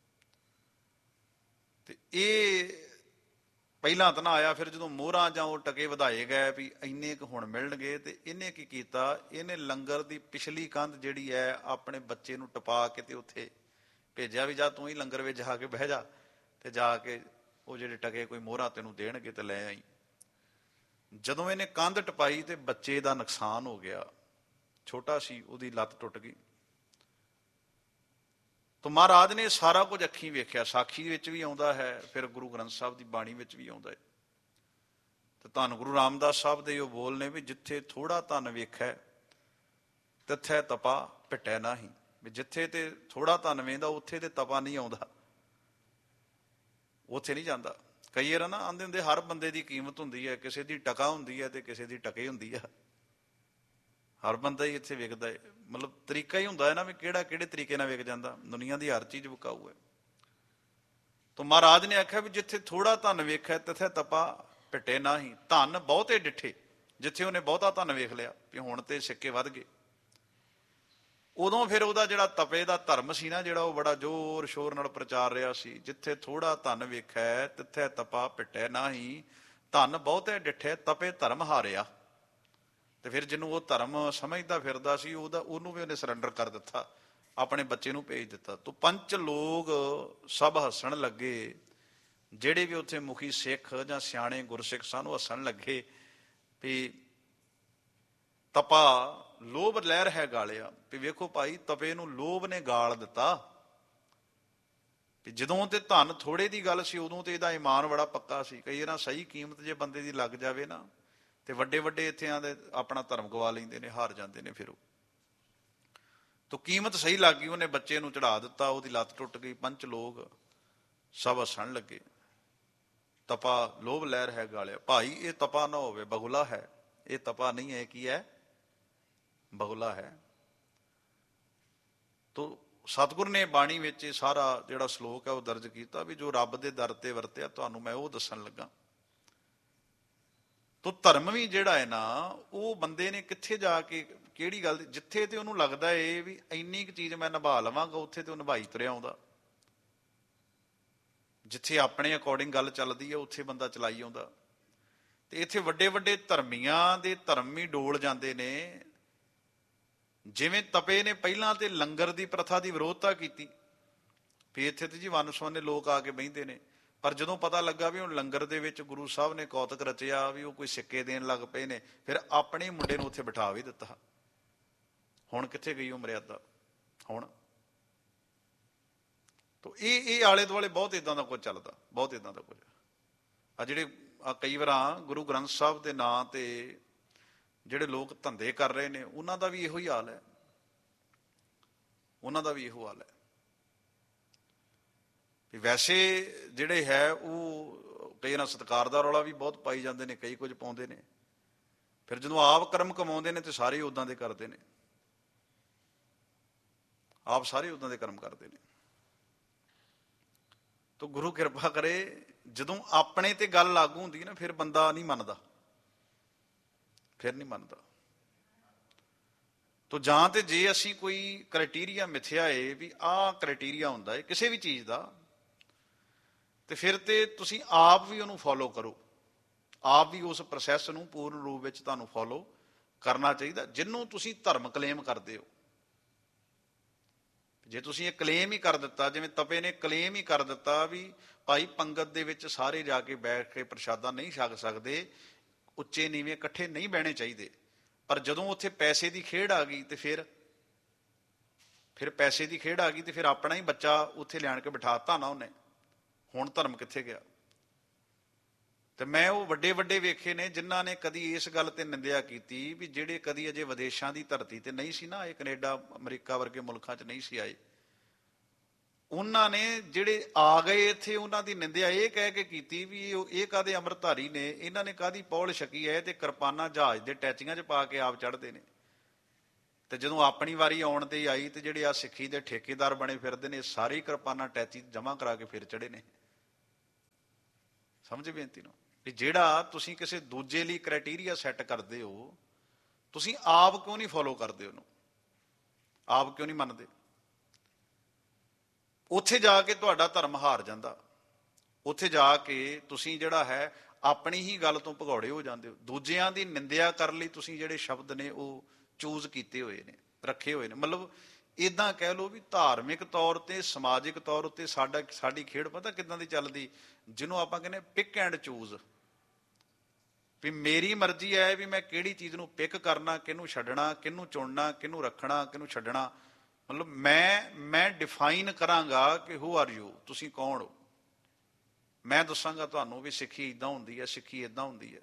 ਤੇ ਇਹ ਪਹਿਲਾਂ ਤਾਂ ਨਾ ਆਇਆ, ਫਿਰ ਜਦੋਂ ਮੋਹਰਾਂ ਜਾਂ ਉਹ ਟਕੇ ਵਧਾਏ ਗਏ ਵੀ ਇੰਨੇ ਕੁ ਹੁਣ ਮਿਲਣਗੇ, ਤੇ ਇਹਨੇ ਕੀ ਕੀਤਾ, ਇਹਨੇ ਲੰਗਰ ਦੀ ਪਿਛਲੀ ਕੰਧ ਜਿਹੜੀ ਹੈ ਆਪਣੇ ਬੱਚੇ ਨੂੰ ਟਪਾ ਕੇ ਤੇ ਉੱਥੇ ਭੇਜਿਆ ਵੀ ਜਾ ਤੂੰ ਹੀ ਲੰਗਰ ਵਿੱਚ ਜਾ ਕੇ ਬਹਿ ਜਾ, ਤੇ ਜਾ ਕੇ ਉਹ ਜਿਹੜੇ ਟਕੇ ਕੋਈ ਮੋਹਰਾਂ ਤੈਨੂੰ ਦੇਣਗੇ ਤੇ ਲੈ ਆਈ। ਜਦੋਂ ਇਹਨੇ ਕੰਧ ਟਪਾਈ ਤੇ ਬੱਚੇ ਦਾ ਨੁਕਸਾਨ ਹੋ ਗਿਆ, ਛੋਟਾ ਸੀ, ਉਹਦੀ ਲੱਤ ਟੁੱਟ ਗਈ। ਤਾਂ ਮਹਾਰਾਜ ਨੇ ਸਾਰਾ ਕੁਝ ਅੱਖੀਂ ਵੇਖਿਆ। ਸਾਖੀ ਵਿੱਚ ਵੀ ਆਉਂਦਾ ਹੈ, ਫਿਰ ਗੁਰੂ ਗ੍ਰੰਥ ਸਾਹਿਬ ਦੀ ਬਾਣੀ ਵਿੱਚ ਵੀ ਆਉਂਦਾ ਹੈ। ਤੇ ਧੰਨ ਗੁਰੂ ਰਾਮਦਾਸ ਸਾਹਿਬ ਦੇ ਉਹ ਬੋਲ ਨੇ ਵੀ ਜਿੱਥੇ ਥੋੜਾ ਧਨ ਵੇਖੈ ਤਿੱਥੈ ਤਪਾ ਭਿਟੈ ਨਾਹੀਂ। ਵੀ ਜਿੱਥੇ ਤੇ ਥੋੜਾ ਧਨ ਵੇਂਦਾ ਉੱਥੇ ਤੇ ਤਪਾ ਨਹੀਂ ਆਉਂਦਾ, ਉੱਥੇ ਨਹੀਂ ਜਾਂਦਾ। ਕਈ ਵਾਰ ਨਾ ਆਂਦੇ ਹੁੰਦੇ ਹਰ ਬੰਦੇ ਦੀ ਕੀਮਤ ਹੁੰਦੀ ਹੈ, ਕਿਸੇ ਦੀ ਟਕਾ ਹੁੰਦੀ ਹੈ ਤੇ ਕਿਸੇ ਦੀ ਟਕੇ ਹੁੰਦੀ ਆ। ਹਰ ਬੰਦਾ ਹੀ ਇੱਥੇ ਵਿਕਦਾ ਹੈ, ਮਤਲਬ ਤਰੀਕਾ ਹੀ ਹੁੰਦਾ ਹੈ ਨਾ ਵੀ ਕਿਹੜਾ ਕਿਹੜੇ ਤਰੀਕੇ ਨਾਲ ਵਿਕ ਜਾਂਦਾ। ਦੁਨੀਆ ਦੀ ਹਰ ਚੀਜ਼ ਵਿਕਾਊ ਹੈ। ਤਾਂ ਮਹਾਰਾਜ ਨੇ ਆਖਿਆ ਵੀ ਜਿੱਥੇ ਥੋੜਾ ਧਨ ਵੇਖਿਆ ਤਿੱਥੇ ਤਪਾ ਭਿਟੇ ਨਾਹੀਂ। ਧਨ ਬਹੁਤੇ ਡਿੱਠੇ, ਜਿੱਥੇ ਉਹਨੇ ਬਹੁਤਾ ਧਨ ਵੇਖ ਲਿਆ ਵੀ ਹੁਣ ਤੇ ਸਿੱਕੇ ਵੱਧ ਗਏ, ਉਦੋਂ ਫਿਰ ਉਹਦਾ ਜਿਹੜਾ ਤਪੇ ਦਾ ਧਰਮ ਸੀ ਨਾ, ਜਿਹੜਾ ਉਹ ਬੜਾ ਜ਼ੋਰ ਸ਼ੋਰ ਨਾਲ ਪ੍ਰਚਾਰ ਰਿਹਾ ਸੀ। ਜਿੱਥੇ ਥੋੜਾ ਧਨ ਵੇਖੈ ਤਿੱਥੇ ਤਪਾ ਭਿਟੈ ਨਾਹੀਂ। ਧਨ ਬਹੁਤੇ ਡਿੱਠੇ ਤਪੇ ਧਰਮ ਹਾਰਿਆ। ਤੇ ਫਿਰ ਜਿਹਨੂੰ ਉਹ ਧਰਮ ਸਮਝਦਾ ਫਿਰਦਾ ਸੀ, ਉਹਦਾ ਉਹਨੂੰ ਵੀ ਉਹਨੇ ਸਰੈਂਡਰ ਕਰ ਦਿੱਤਾ, ਆਪਣੇ ਬੱਚੇ ਨੂੰ ਭੇਜ ਦਿੱਤਾ। ਤੋ ਪੰਚ ਲੋਕ ਸਭ ਹੱਸਣ ਲੱਗੇ। ਜਿਹੜੇ ਵੀ ਉੱਥੇ ਮੁਖੀ ਸਿੱਖ ਜਾਂ ਸਿਆਣੇ ਗੁਰਸਿੱਖ ਸਨ, ਉਹ ਹੱਸਣ ਲੱਗੇ ਵੀ ਤਪਾ ਲੋਭ ਲਹਿਰ ਹੈ ਗਾਲਿਆ। ਵੀ ਵੇਖੋ ਭਾਈ, ਤਪੇ ਨੂੰ ਲੋਭ ਨੇ ਗਾਲ ਦਿੱਤਾ। ਵੀ ਜਦੋਂ ਤੇ ਧਨ ਥੋੜੇ ਦੀ ਗੱਲ ਸੀ, ਉਦੋਂ ਤੇ ਇਹਦਾ ਈਮਾਨ ਬੜਾ ਪੱਕਾ ਸੀ। ਕਈ ਵਾਰ ਸਹੀ ਕੀਮਤ ਜੇ ਬੰਦੇ ਦੀ ਲੱਗ ਜਾਵੇ ਨਾ, ਤੇ ਵੱਡੇ ਵੱਡੇ ਇੱਥੇ ਆਂਦੇ ਆਪਣਾ ਧਰਮ ਗਵਾ ਲੈਂਦੇ ਨੇ, ਹਾਰ ਜਾਂਦੇ ਨੇ। ਫਿਰ ਉਹ ਤੋ ਕੀਮਤ ਸਹੀ ਲੱਗ ਗਈ, ਉਹਨੇ ਬੱਚੇ ਨੂੰ ਚੜਾ ਦਿੱਤਾ, ਉਹਦੀ ਲੱਤ ਟੁੱਟ ਗਈ। ਪੰਚ ਲੋਕ ਸਭ ਹੱਸਣ ਲੱਗੇ। ਤਪਾ ਲੋਭ ਲਹਿਰ ਹੈ ਗਾਲਿਆ। ਭਾਈ ਇਹ ਤਪਾ ਨਾ ਹੋਵੇ, ਬਗੁਲਾ ਹੈ। ਇਹ ਤਪਾ ਨਹੀਂ ਹੈ, ਕੀ ਹੈ? ਬਗੁਲਾ ਹੈ। ਤੋ ਸਤਿਗੁਰ ਨੇ ਬਾਣੀ ਵਿੱਚ ਸਾਰਾ ਜਿਹੜਾ ਸ਼ਲੋਕ ਹੈ ਉਹ ਦਰਜ ਕੀਤਾ ਵੀ ਜੋ ਰੱਬ ਦੇ ਦਰ ਤੇ ਵਰਤਿਆ, ਤੁਹਾਨੂੰ ਮੈਂ ਉਹ ਦੱਸਣ ਲੱਗਾ। ਤੋ ਧਰਮ ਵੀ ਜਿਹੜਾ ਹੈ ਨਾ, ਉਹ ਬੰਦੇ ਨੇ ਕਿੱਥੇ ਜਾ ਕੇ ਕਿਹੜੀ ਗੱਲ, ਜਿੱਥੇ ਤੇ ਉਹਨੂੰ ਲੱਗਦਾ ਏ ਵੀ ਇੰਨੀ ਕੁ ਚੀਜ਼ ਮੈਂ ਨਿਭਾ ਲਵਾਂਗਾ, ਉੱਥੇ ਤੇ ਉਹ ਨਿਭਾਈ ਤੁਰਿਆ ਆਉਂਦਾ। ਜਿੱਥੇ ਆਪਣੇ ਅਕੋਰਡਿੰਗ ਗੱਲ ਚੱਲਦੀ ਹੈ, ਉੱਥੇ ਬੰਦਾ ਚਲਾਈ ਆਉਂਦਾ। ਤੇ ਇੱਥੇ ਵੱਡੇ ਵੱਡੇ ਧਰਮੀਆਂ ਦੇ ਧਰਮ ਹੀ ਡੋਲ ਜਾਂਦੇ ਨੇ। ਜਿਵੇਂ ਤਪੇ ਨੇ ਪਹਿਲਾਂ ਤੇ ਲੰਗਰ ਦੀ ਪ੍ਰਥਾ ਦੀ ਵਿਰੋਧਤਾ ਕੀਤੀ, ਵੀ ਇੱਥੇ ਤੇ ਜੀ ਵੰਨ ਸੁਵੰਨੇ ਲੋਕ ਆ ਕੇ ਬਹਿੰਦੇ ਨੇ। ਪਰ ਜਦੋਂ ਪਤਾ ਲੱਗਾ ਵੀ ਹੁਣ ਲੰਗਰ ਦੇ ਵਿੱਚ ਗੁਰੂ ਸਾਹਿਬ ਨੇ ਕੌਤਕ ਰਚਿਆ, ਵੀ ਉਹ ਕੋਈ ਸਿੱਕੇ ਦੇਣ ਲੱਗ ਪਏ ਨੇ, ਫਿਰ ਆਪਣੇ ਮੁੰਡੇ ਨੂੰ ਉੱਥੇ ਬਿਠਾ ਵੀ ਦਿੱਤਾ। ਹੁਣ ਕਿੱਥੇ ਗਈ ਉਹ ਮਰਿਆਦਾ? ਹੁਣ ਤੋ ਇਹ ਇਹ ਆਲੇ ਦੁਆਲੇ ਬਹੁਤ ਇਦਾਂ ਦਾ ਕੁਝ ਚੱਲਦਾ, ਬਹੁਤ ਇਦਾਂ ਦਾ ਕੁਝ। ਆ ਜਿਹੜੇ ਆ ਕਈ ਵਾਰ ਗੁਰੂ ਗ੍ਰੰਥ ਸਾਹਿਬ ਦੇ ਨਾਂ ਤੇ ਜਿਹੜੇ ਲੋਕ ਧੰਦੇ ਕਰ ਰਹੇ ਨੇ, ਉਹਨਾਂ ਦਾ ਵੀ ਇਹੋ ਹੀ ਹਾਲ ਹੈ। ਉਹਨਾਂ ਦਾ ਵੀ ਇਹੋ ਹਾਲ ਹੈ। ਵੈਸੇ ਜਿਹੜੇ ਹੈ ਉਹ ਕਈ ਨਾ ਸਤਿਕਾਰ ਦਾ ਰੌਲਾ ਵੀ ਬਹੁਤ ਪਾਈ ਜਾਂਦੇ ਨੇ, ਕਈ ਕੁਝ ਪਾਉਂਦੇ ਨੇ। ਫਿਰ ਜਦੋਂ ਆਪ ਕਰਮ ਕਮਾਉਂਦੇ ਨੇ ਤੇ ਸਾਰੇ ਉਦਾਂ ਦੇ ਕਰਦੇ ਨੇ, ਆਪ ਸਾਰੇ ਉਦਾਂ ਦੇ ਕਰਮ ਕਰਦੇ ਨੇ। ਤਾਂ ਗੁਰੂ ਕਿਰਪਾ ਕਰੇ, ਜਦੋਂ ਆਪਣੇ ਤੇ ਗੱਲ ਲਾਗੂ ਹੁੰਦੀ ਨਾ, ਫਿਰ ਬੰਦਾ ਨਹੀਂ ਮੰਨਦਾ, ਫਿਰ ਨਹੀਂ ਮੰਨਦਾ। ਤੋ ਜਾਂ ਤੇ ਜੇ ਅਸੀਂ ਕੋਈ ਕ੍ਰਾਈਟੀਰੀਆ ਮਿਥਿਆ ਏ ਵੀ ਆਹ ਕ੍ਰਾਈਟੀਰੀਆ ਹੁੰਦਾ ਏ ਕਿਸੇ ਵੀ ਚੀਜ਼ ਦਾ, ਤੇ ਫਿਰ ਤੇ ਤੁਸੀਂ ਆਪ ਵੀ ਉਹਨੂੰ ਫੋਲੋ ਕਰੋ, ਆਪ ਵੀ ਉਸ ਪ੍ਰੋਸੈਸ ਨੂੰ ਪੂਰਨ ਰੂਪ ਵਿੱਚ ਤੁਹਾਨੂੰ ਫੋਲੋ ਕਰਨਾ ਚਾਹੀਦਾ। ਜਿਹਨੂੰ ਤੁਸੀਂ ਧਰਮ ਕਲੇਮ ਕਰਦੇ ਹੋ, ਜੇ ਤੁਸੀਂ ਇਹ ਕਲੇਮ ਹੀ ਕਰ ਦਿੱਤਾ, ਜਿਵੇਂ ਤਪੇ ਨੇ ਕਲੇਮ ਹੀ ਕਰ ਦਿੱਤਾ ਵੀ ਭਾਈ ਪੰਗਤ ਦੇ ਵਿੱਚ ਸਾਰੇ ਜਾ ਕੇ ਬੈਠ ਕੇ ਪ੍ਰਸ਼ਾਦਾ ਨਹੀਂ ਛਕ ਸਕਦੇ, ਉੱਚੇ ਨੀਵੇਂ ਇਕੱਠੇ ਨਹੀਂ ਬਹਿਣੇ ਚਾਹੀਦੇ। ਪਰ ਜਦੋਂ ਉੱਥੇ ਪੈਸੇ ਦੀ ਖੇਡ ਆ ਗਈ ਤੇ ਫਿਰ ਫਿਰ ਪੈਸੇ ਦੀ ਖੇਡ ਆ ਗਈ ਤੇ ਫਿਰ ਆਪਣਾ ਹੀ ਬੱਚਾ ਉੱਥੇ ਲਿਆਣ ਕੇ ਬਿਠਾਤਾ ਨਾ ਉਹਨੇ, ਹੁਣ ਧਰਮ ਕਿੱਥੇ ਗਿਆ? ਤੇ ਮੈਂ ਉਹ ਵੱਡੇ ਵੱਡੇ ਵੇਖੇ ਨੇ ਜਿਨ੍ਹਾਂ ਨੇ ਕਦੀ ਇਸ ਗੱਲ ਤੇ ਨਿੰਦਿਆ ਕੀਤੀ ਵੀ ਜਿਹੜੇ ਕਦੀ ਅਜੇ ਵਿਦੇਸ਼ਾਂ ਦੀ ਧਰਤੀ ਤੇ ਨਹੀਂ ਸੀ ਨਾ, ਇਹ ਕੈਨੇਡਾ ਅਮਰੀਕਾ ਵਰਗੇ ਮੁਲਕਾਂ 'ਚ ਨਹੀਂ ਸੀ ਆਏ, ਉਹਨਾਂ ਨੇ ਜਿਹੜੇ ਆ ਗਏ ਇੱਥੇ ਉਹਨਾਂ ਦੀ ਨਿੰਦਿਆ ਇਹ ਕਹਿ ਕੇ ਕੀਤੀ ਵੀ ਉਹ ਇਹ ਕਾਹਦੇ ਅੰਮ੍ਰਿਤਧਾਰੀ ਨੇ, ਇਹਨਾਂ ਨੇ ਕਾਹਦੀ ਪੌਲ ਛਕੀ ਹੈ, ਤੇ ਕਿਰਪਾਨਾਂ ਜਹਾਜ਼ ਦੇ ਟੈਚੀਆਂ 'ਚ ਪਾ ਕੇ ਆਪ ਚੜ੍ਹਦੇ ਨੇ। ਤੇ ਜਦੋਂ ਆਪਣੀ ਵਾਰੀ ਆਉਣ ਤੇ ਆਈ ਤੇ ਜਿਹੜੇ ਆ ਸਿੱਖੀ ਦੇ ਠੇਕੇਦਾਰ ਬਣੇ ਫਿਰਦੇ ਨੇ, ਸਾਰੀ ਕਿਰਪਾਨਾਂ ਟੈਚੀ ਜਮ੍ਹਾਂ ਕਰਾ ਕੇ ਫਿਰ ਚੜੇ ਨੇ। ਸਮਝ ਬੇਨਤੀ ਨੂੰ ਵੀ ਜਿਹੜਾ ਤੁਸੀਂ ਕਿਸੇ ਦੂਜੇ ਲਈ ਕ੍ਰਾਈਟੀਰੀਆ ਸੈੱਟ ਕਰਦੇ ਹੋ, ਤੁਸੀਂ ਆਪ ਕਿਉਂ ਨਹੀਂ ਫੋਲੋ ਕਰਦੇ ਉਹਨੂੰ? ਆਪ ਕਿਉਂ ਨਹੀਂ ਮੰਨਦੇ? ਉੱਥੇ ਜਾ ਕੇ ਤੁਹਾਡਾ ਧਰਮ ਹਾਰ ਜਾਂਦਾ। ਉੱਥੇ ਜਾ ਕੇ ਤੁਸੀਂ ਜਿਹੜਾ ਹੈ ਆਪਣੀ ਹੀ ਗੱਲ ਤੋਂ ਭਗੌੜੇ ਹੋ ਜਾਂਦੇ ਹੋ। ਦੂਜਿਆਂ ਦੀ ਨਿੰਦਿਆ ਕਰਨ ਲਈ ਤੁਸੀਂ ਜਿਹੜੇ ਸ਼ਬਦ ਨੇ ਉਹ ਚੂਜ਼ ਕੀਤੇ ਹੋਏ ਨੇ, ਰੱਖੇ ਹੋਏ ਨੇ। ਮਤਲਬ ਇੱਦਾਂ ਕਹਿ ਲਓ ਵੀ ਧਾਰਮਿਕ ਤੌਰ ਤੇ, ਸਮਾਜਿਕ ਤੌਰ ਉੱਤੇ ਸਾਡਾ ਸਾਡੀ ਖੇਡ ਪਤਾ ਕਿੱਦਾਂ ਦੀ ਚੱਲਦੀ, ਜਿਹਨੂੰ ਆਪਾਂ ਕਹਿੰਦੇ ਪਿਕ ਐਂਡ ਚੂਜ਼, ਵੀ ਮੇਰੀ ਮਰਜ਼ੀ ਹੈ ਵੀ ਮੈਂ ਕਿਹੜੀ ਚੀਜ਼ ਨੂੰ ਪਿਕ ਕਰਨਾ, ਕਿਹਨੂੰ ਛੱਡਣਾ, ਕਿਹਨੂੰ ਚੁਣਨਾ, ਕਿਹਨੂੰ ਰੱਖਣਾ, ਕਿਹਨੂੰ ਛੱਡਣਾ। ਮਤਲਬ ਮੈਂ ਮੈਂ ਡਿਫਾਈਨ ਕਰਾਂਗਾ ਕਿ ਹੂ ਆਰ ਯੂ, ਤੁਸੀਂ ਕੌਣ ਹੋ। ਮੈਂ ਦੱਸਾਂਗਾ ਤੁਹਾਨੂੰ ਵੀ ਸਿੱਖੀ ਇੱਦਾਂ ਹੁੰਦੀ ਹੈ, ਸਿੱਖੀ ਇੱਦਾਂ ਹੁੰਦੀ ਹੈ।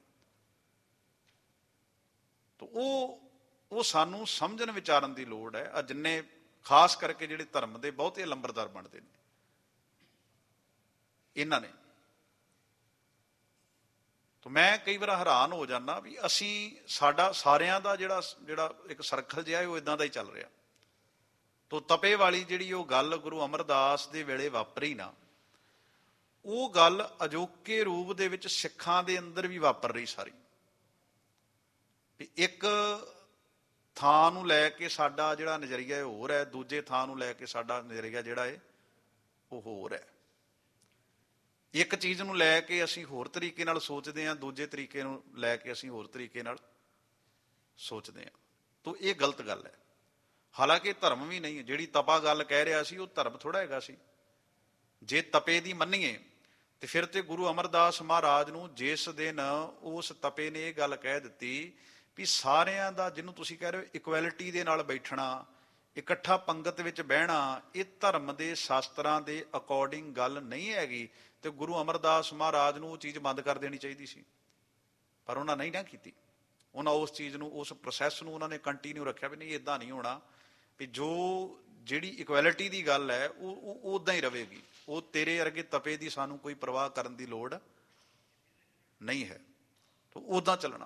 ਤਾਂ ਉਹ ਉਹ ਸਾਨੂੰ ਸਮਝਣ ਵਿਚਾਰਨ ਦੀ ਲੋੜ ਹੈ। ਆ ਜਿੰਨੇ ਖਾਸ ਕਰਕੇ ਜਿਹੜੇ ਧਰਮ ਦੇ ਬਹੁਤੇ ਲੰਬਰਦਾਰ ਬਣਦੇ ਨੇ ਇਹਨਾਂ ਨੇ, ਤਾਂ ਮੈਂ ਕਈ ਵਾਰ ਹੈਰਾਨ ਹੋ ਜਾਂਦਾ ਵੀ ਅਸੀਂ ਸਾਡਾ ਸਾਰਿਆਂ ਦਾ ਜਿਹੜਾ ਜਿਹੜਾ ਇੱਕ ਸਰਕਲ ਜਿਹਾ ਉਹ ਇਦਾਂ ਦਾ ਹੀ ਚੱਲ ਰਿਹਾ। ਤੋ ਤਪੇ ਵਾਲੀ ਜਿਹੜੀ ਉਹ ਗੱਲ ਗੁਰੂ ਅਮਰਦਾਸ ਦੇ ਵੇਲੇ ਵਾਪਰੀ ਨਾ, ਉਹ ਗੱਲ ਅਜੋਕੇ ਰੂਪ ਦੇ ਵਿੱਚ ਸਿੱਖਾਂ ਦੇ ਅੰਦਰ ਵੀ ਵਾਪਰ ਰਹੀ ਸਾਰੀ। ਵੀ ਇੱਕ ਥਾਂ ਨੂੰ ਲੈ ਕੇ ਸਾਡਾ ਜਿਹੜਾ ਨਜ਼ਰੀਆ ਹੈ ਹੋਰ ਹੈ, ਦੂਜੇ ਥਾਂ ਨੂੰ ਲੈ ਕੇ ਸਾਡਾ ਨਜ਼ਰੀਆ ਜਿਹੜਾ ਹੈ ਉਹ ਹੋਰ ਹੈ। ਇੱਕ ਚੀਜ਼ ਨੂੰ ਲੈ ਕੇ ਅਸੀਂ ਹੋਰ ਤਰੀਕੇ ਨਾਲ ਸੋਚਦੇ ਹਾਂ, ਦੂਜੇ ਤਰੀਕੇ ਨੂੰ ਲੈ ਕੇ ਅਸੀਂ ਹੋਰ ਤਰੀਕੇ ਨਾਲ ਸੋਚਦੇ ਹਾਂ। ਤਾਂ ਇਹ ਗਲਤ ਗੱਲ ਹੈ। ਹਾਲਾਂਕਿ ਧਰਮ ਵੀ ਨਹੀਂ ਹੈ। ਜਿਹੜੀ ਤਪਾ ਗੱਲ ਕਹਿ ਰਿਹਾ ਸੀ ਉਹ ਧਰਮ ਥੋੜ੍ਹਾ ਹੈਗਾ ਸੀ। ਜੇ ਤਪੇ ਦੀ ਮੰਨੀਏ ਤੇ ਫਿਰ ਤੇ ਗੁਰੂ ਅਮਰਦਾਸ ਮਹਾਰਾਜ ਨੂੰ ਜਿਸ ਦਿਨ ਉਸ ਤਪੇ ਨੇ ਇਹ ਗੱਲ ਕਹਿ ਦਿੱਤੀ ਵੀ ਸਾਰਿਆਂ ਦਾ, ਜਿਹਨੂੰ ਤੁਸੀਂ ਕਹਿ ਰਹੇ ਹੋ ਇਕੁਐਲਿਟੀ ਦੇ ਨਾਲ ਬੈਠਣਾ, ਇਕੱਠਾ ਪੰਗਤ ਵਿੱਚ ਬਹਿਣਾ, ਇਹ ਧਰਮ ਦੇ ਸ਼ਾਸਤਰਾਂ ਦੇ ਅਕੋਰਡਿੰਗ ਗੱਲ ਨਹੀਂ ਹੈਗੀ। ਤੇ ਗੁਰੂ ਅਮਰਦਾਸ ਮਹਾਰਾਜ ਨੂੰ ਉਹ ਚੀਜ਼ ਬੰਦ ਕਰ ਦੇਣੀ ਚਾਹੀਦੀ ਸੀ, ਪਰ ਉਹਨਾਂ ਨਹੀਂ ਨਾ ਕੀਤੀ। ਉਹਨਾਂ ਉਸ ਚੀਜ਼ ਨੂੰ, ਉਸ ਪ੍ਰੋਸੈਸ ਨੂੰ ਉਹਨਾਂ ਨੇ ਕੰਟੀਨਿਊ ਰੱਖਿਆ ਵੀ ਨਹੀਂ ਇੱਦਾਂ ਨਹੀਂ ਹੋਣਾ, ਵੀ ਜੋ ਜਿਹੜੀ ਇਕੁਐਲਿਟੀ ਦੀ ਗੱਲ ਹੈ ਉਹ ਉੱਦਾਂ ਹੀ ਰਹੇਗੀ। ਉਹ ਤੇਰੇ ਵਰਗੇ ਤਪੇ ਦੀ ਸਾਨੂੰ ਕੋਈ ਪਰਵਾਹ ਕਰਨ ਦੀ ਲੋੜ ਨਹੀਂ ਹੈ, ਤਾਂ ਉੱਦਾਂ ਚੱਲਣਾ।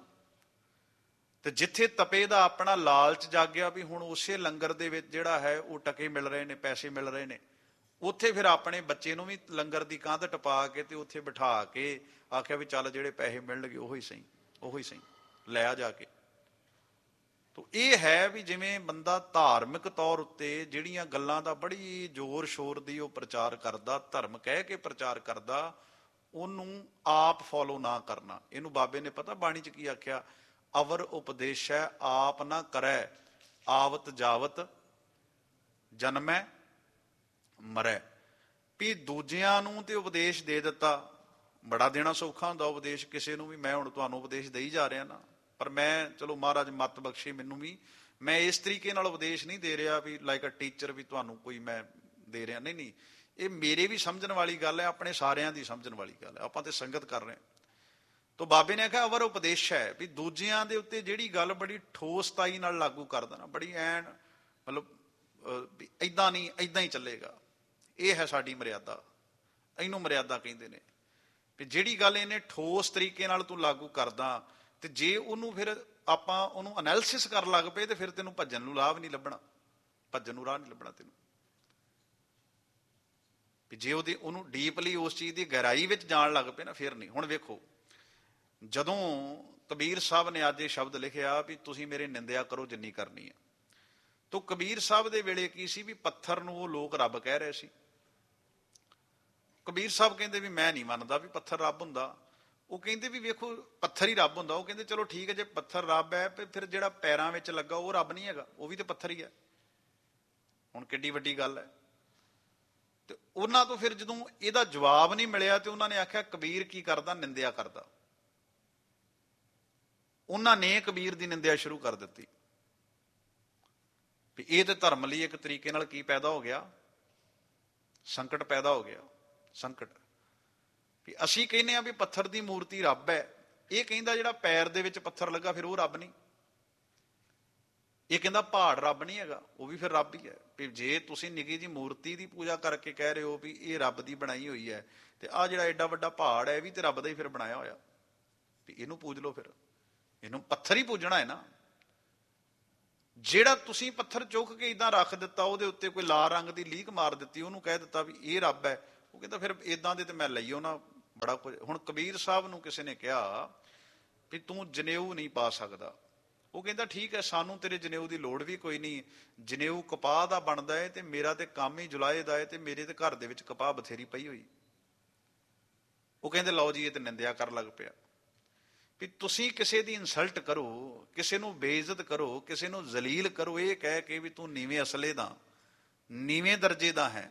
ਤੇ ਜਿੱਥੇ ਤਪੇ ਦਾ ਆਪਣਾ ਲਾਲਚ ਜਾਗਿਆ ਵੀ ਹੁਣ ਉਸੇ ਲੰਗਰ ਦੇ ਵਿੱਚ ਜਿਹੜਾ ਹੈ ਉਹ ਟਕੇ ਮਿਲ ਰਹੇ ਨੇ, ਪੈਸੇ ਮਿਲ ਰਹੇ ਨੇ, ਉੱਥੇ ਫਿਰ ਆਪਣੇ ਬੱਚੇ ਨੂੰ ਵੀ ਲੰਗਰ ਦੀ ਕੰਧ ਟਪਾ ਕੇ ਤੇ ਉੱਥੇ ਬਿਠਾ ਕੇ ਆਖਿਆ ਵੀ ਚੱਲ ਜਿਹੜੇ ਪੈਸੇ ਮਿਲਣਗੇ ਉਹੀ ਸਹੀ, ਉਹੀ ਸਹੀ ਲੈ ਆ ਜਾ ਕੇ। ਤਾਂ ਇਹ ਹੈ ਵੀ ਜਿਵੇਂ ਬੰਦਾ ਧਾਰਮਿਕ ਤੌਰ ਉੱਤੇ ਜਿਹੜੀਆਂ ਗੱਲਾਂ ਦਾ ਬੜੀ ਜ਼ੋਰ ਸ਼ੋਰ ਦੀ ਉਹ ਪ੍ਰਚਾਰ ਕਰਦਾ, ਧਰਮ ਕਹਿ ਕੇ ਪ੍ਰਚਾਰ ਕਰਦਾ, ਉਹਨੂੰ ਆਪ ਫੋਲੋ ਨਾ ਕਰਨਾ। ਇਹਨੂੰ ਬਾਬੇ ਨੇ ਪਤਾ ਬਾਣੀ ਚ ਕੀ ਆਖਿਆ, ਅਵਰ ਉਪਦੇਸ਼ੈ ਆਪ ਨਾ ਕਰੈ, ਆਵਤ ਜਾਵਤ ਜਨਮੈ ਮਰੈ। ਵੀ ਦੂਜਿਆਂ ਨੂੰ ਤੇ ਉਪਦੇਸ਼ ਦੇ ਦਿੱਤਾ, ਬੜਾ ਦੇਣਾ ਸੌਖਾ ਹੁੰਦਾ ਉਪਦੇਸ਼ ਕਿਸੇ ਨੂੰ ਵੀ। ਮੈਂ ਹੁਣ ਤੁਹਾਨੂੰ ਉਪਦੇਸ਼ ਦੇਈ ਜਾ ਰਿਹਾ ਨਾ, ਪਰ ਮੈਂ ਚਲੋ ਮਹਾਰਾਜ ਮੱਤ ਬਖਸ਼ੇ ਮੈਨੂੰ ਵੀ, ਮੈਂ ਇਸ ਤਰੀਕੇ ਨਾਲ ਉਪਦੇਸ਼ ਨਹੀਂ ਦੇ ਰਿਹਾ ਵੀ ਲਾਈਕ ਅ ਟੀਚਰ ਵੀ ਤੁਹਾਨੂੰ ਕੋਈ ਮੈਂ ਦੇ ਰਿਹਾ, ਨਹੀਂ ਨਹੀਂ, ਇਹ ਮੇਰੇ ਵੀ ਸਮਝਣ ਵਾਲੀ ਗੱਲ ਹੈ, ਆਪਣੇ ਸਾਰਿਆਂ ਦੀ ਸਮਝਣ ਵਾਲੀ ਗੱਲ ਹੈ। ਆਪਾਂ ਤੇ ਸੰਗਤ ਕਰ ਰਹੇ ਹਾਂ। ਤਾਂ ਬਾਬੇ ਨੇ ਆਖਿਆ ਅਵਰ ਉਪਦੇਸ਼ ਹੈ, ਵੀ ਦੂਜਿਆਂ ਦੇ ਉੱਤੇ ਜਿਹੜੀ ਗੱਲ ਬੜੀ ਠੋਸਤਾਈ ਨਾਲ ਲਾਗੂ ਕਰ ਦੇਣਾ, ਬੜੀ ਐਨ ਮਤਲਬ ਵੀ ਇੱਦਾਂ ਨਹੀਂ, ਇੱਦਾਂ ਹੀ ਚੱਲੇਗਾ, ਇਹ ਹੈ ਸਾਡੀ ਮਰਿਆਦਾ। ਇਹਨੂੰ ਮਰਿਆਦਾ ਕਹਿੰਦੇ ਨੇ ਵੀ ਜਿਹੜੀ ਗੱਲ ਇਹਨੇ ਠੋਸ ਤਰੀਕੇ ਨਾਲ ਤੂੰ ਲਾਗੂ ਕਰਦਾ, ਤੇ ਜੇ ਉਹਨੂੰ ਫਿਰ ਆਪਾਂ ਉਹਨੂੰ ਅਨੈਲਿਸਿਸ ਕਰਨ ਲੱਗ ਪਏ ਤੇ ਫਿਰ ਤੈਨੂੰ ਭੱਜਣ ਨੂੰ ਲਾਭ ਨਹੀਂ ਲੱਭਣਾ, ਭੱਜਣ ਨੂੰ ਰਾਹ ਨਹੀਂ ਲੱਭਣਾ ਤੈਨੂੰ। ਵੀ ਜੇ ਉਹਦੀ ਉਹਨੂੰ ਡੀਪਲੀ ਉਸ ਚੀਜ਼ ਦੀ ਗਹਿਰਾਈ ਵਿੱਚ ਜਾਣ ਲੱਗ ਪਏ ਨਾ, ਫਿਰ ਨਹੀਂ। ਹੁਣ ਵੇਖੋ, ਜਦੋਂ ਕਬੀਰ ਸਾਹਿਬ ਨੇ ਅੱਜ ਇਹ ਸ਼ਬਦ ਲਿਖਿਆ ਵੀ ਤੁਸੀਂ ਮੇਰੇ ਨਿੰਦਿਆ ਕਰੋ ਜਿੰਨੀ ਕਰਨੀ ਹੈ, ਤਾਂ ਕਬੀਰ ਸਾਹਿਬ ਦੇ ਵੇਲੇ ਕੀ ਸੀ ਵੀ ਪੱਥਰ ਨੂੰ ਉਹ ਲੋਕ ਰੱਬ ਕਹਿ ਰਹੇ ਸੀ। ਕਬੀਰ ਸਾਹਿਬ ਕਹਿੰਦੇ ਵੀ ਮੈਂ ਨਹੀਂ ਮੰਨਦਾ ਵੀ ਪੱਥਰ ਰੱਬ ਹੁੰਦਾ। ਉਹ ਕਹਿੰਦੇ ਵੀ ਵੇਖੋ ਪੱਥਰ ਹੀ ਰੱਬ ਹੁੰਦਾ। ਉਹ ਕਹਿੰਦੇ ਚਲੋ ਠੀਕ ਹੈ, ਜੇ ਪੱਥਰ ਰੱਬ ਹੈ ਫਿਰ ਜਿਹੜਾ ਪੈਰਾਂ ਵਿੱਚ ਲੱਗਾ ਉਹ ਰੱਬ ਨਹੀਂ ਹੈਗਾ, ਉਹ ਵੀ ਤੇ ਪੱਥਰ ਹੀ ਹੈ। ਹੁਣ ਕਿੱਡੀ ਵੱਡੀ ਗੱਲ ਹੈ। ਤੇ ਉਹਨਾਂ ਤੋਂ ਫਿਰ ਜਦੋਂ ਇਹਦਾ ਜਵਾਬ ਨਹੀਂ ਮਿਲਿਆ ਤੇ ਉਹਨਾਂ ਨੇ ਆਖਿਆ ਕਬੀਰ ਕੀ ਕਰਦਾ, ਨਿੰਦਿਆ ਕਰਦਾ। ਉਹਨਾਂ ਨੇ ਕਬੀਰ ਦੀ ਨਿੰਦਿਆ ਸ਼ੁਰੂ ਕਰ ਦਿੱਤੀ ਵੀ ਇਹ ਤੇ ਧਰਮ ਲਈ ਇੱਕ ਤਰੀਕੇ ਨਾਲ ਕੀ ਪੈਦਾ ਹੋ ਗਿਆ, ਸੰਕਟ ਪੈਦਾ ਹੋ ਗਿਆ। ਸੰਕਟ ਵੀ ਅਸੀਂ ਕਹਿੰਦੇ ਆ ਵੀ ਪੱਥਰ ਦੀ ਮੂਰਤੀ ਰੱਬ ਹੈ, ਇਹ ਕਹਿੰਦਾ ਜਿਹੜਾ ਪੈਰ ਦੇ ਵਿੱਚ ਪੱਥਰ ਲੱਗਾ ਫਿਰ ਉਹ ਰੱਬ ਨਹੀਂ। ਇਹ ਕਹਿੰਦਾ ਪਹਾੜ ਰੱਬ ਨਹੀਂ ਹੈਗਾ, ਉਹ ਵੀ ਫਿਰ ਰੱਬ ਹੀ ਹੈ। ਵੀ ਜੇ ਤੁਸੀਂ ਨਿੱਕੀ ਜਿਹੀ ਮੂਰਤੀ ਦੀ ਪੂਜਾ ਕਰਕੇ ਕਹਿ ਰਹੇ ਹੋ ਵੀ ਇਹ ਰੱਬ ਦੀ ਬਣਾਈ ਹੋਈ ਹੈ, ਤੇ ਆਹ ਜਿਹੜਾ ਐਡਾ ਵੱਡਾ ਪਹਾੜ ਹੈ ਇਹ ਵੀ ਤੇ ਰੱਬ ਦਾ ਹੀ ਫਿਰ ਬਣਾਇਆ ਹੋਇਆ, ਵੀ ਇਹਨੂੰ ਪੂਜ ਲਓ। ਫਿਰ ਇਹਨੂੰ ਪੱਥਰ ਹੀ ਪੂਜਣਾ ਹੈ ਨਾ। ਜਿਹੜਾ ਤੁਸੀਂ ਪੱਥਰ ਚੁੱਕ ਕੇ ਇਦਾਂ ਰੱਖ ਦਿੱਤਾ, ਉਹਦੇ ਉੱਤੇ ਕੋਈ ਲਾਲ ਰੰਗ ਦੀ ਲੀਕ ਮਾਰ ਦਿੱਤੀ, ਉਹਨੂੰ ਕਹਿ ਦਿੱਤਾ ਵੀ ਇਹ ਰੱਬ ਹੈ, ਉਹ ਕਹਿੰਦਾ ਫਿਰ ਇਦਾਂ ਦੇ ਤੇ ਮੈਂ ਲਈਓ ਨਾ ਬੜਾ ਕੁਝ। ਹੁਣ ਕਬੀਰ ਸਾਹਿਬ ਨੂੰ ਕਿਸੇ ਨੇ ਕਿਹਾ ਵੀ ਤੂੰ ਜਨੇਊ ਨਹੀਂ ਪਾ ਸਕਦਾ। ਉਹ ਕਹਿੰਦਾ ਠੀਕ ਹੈ, ਸਾਨੂੰ ਤੇਰੇ ਜਨੇਊ ਦੀ ਲੋੜ ਵੀ ਕੋਈ ਨਹੀਂ, ਜਨੇਊ ਕਪਾਹ ਦਾ ਬਣਦਾ ਹੈ ਤੇ ਮੇਰਾ ਤੇ ਕੰਮ ਹੀ ਜੁਲਾਏ ਦਾ ਹੈ, ਤੇ ਮੇਰੇ ਤੇ ਘਰ ਦੇ ਵਿੱਚ ਕਪਾਹ ਬਥੇਰੀ ਪਈ ਹੋਈ। ਉਹ ਕਹਿੰਦੇ ਲਓ ਜੀ, ਇਹ ਤੇ ਨਿੰਦਿਆ ਕਰਨ ਲੱਗ ਪਿਆ ਵੀ ਤੁਸੀਂ ਕਿਸੇ ਦੀ ਇਨਸਲਟ ਕਰੋ, ਕਿਸੇ ਨੂੰ ਬੇਇੱਜ਼ਤ ਕਰੋ, ਕਿਸੇ ਨੂੰ ਜ਼ਲੀਲ ਕਰੋ, ਇਹ ਕਹਿ ਕੇ ਵੀ ਤੂੰ ਨੀਵੇਂ ਅਸਲੇ ਦਾ, ਨੀਵੇਂ ਦਰਜੇ ਦਾ ਹੈ,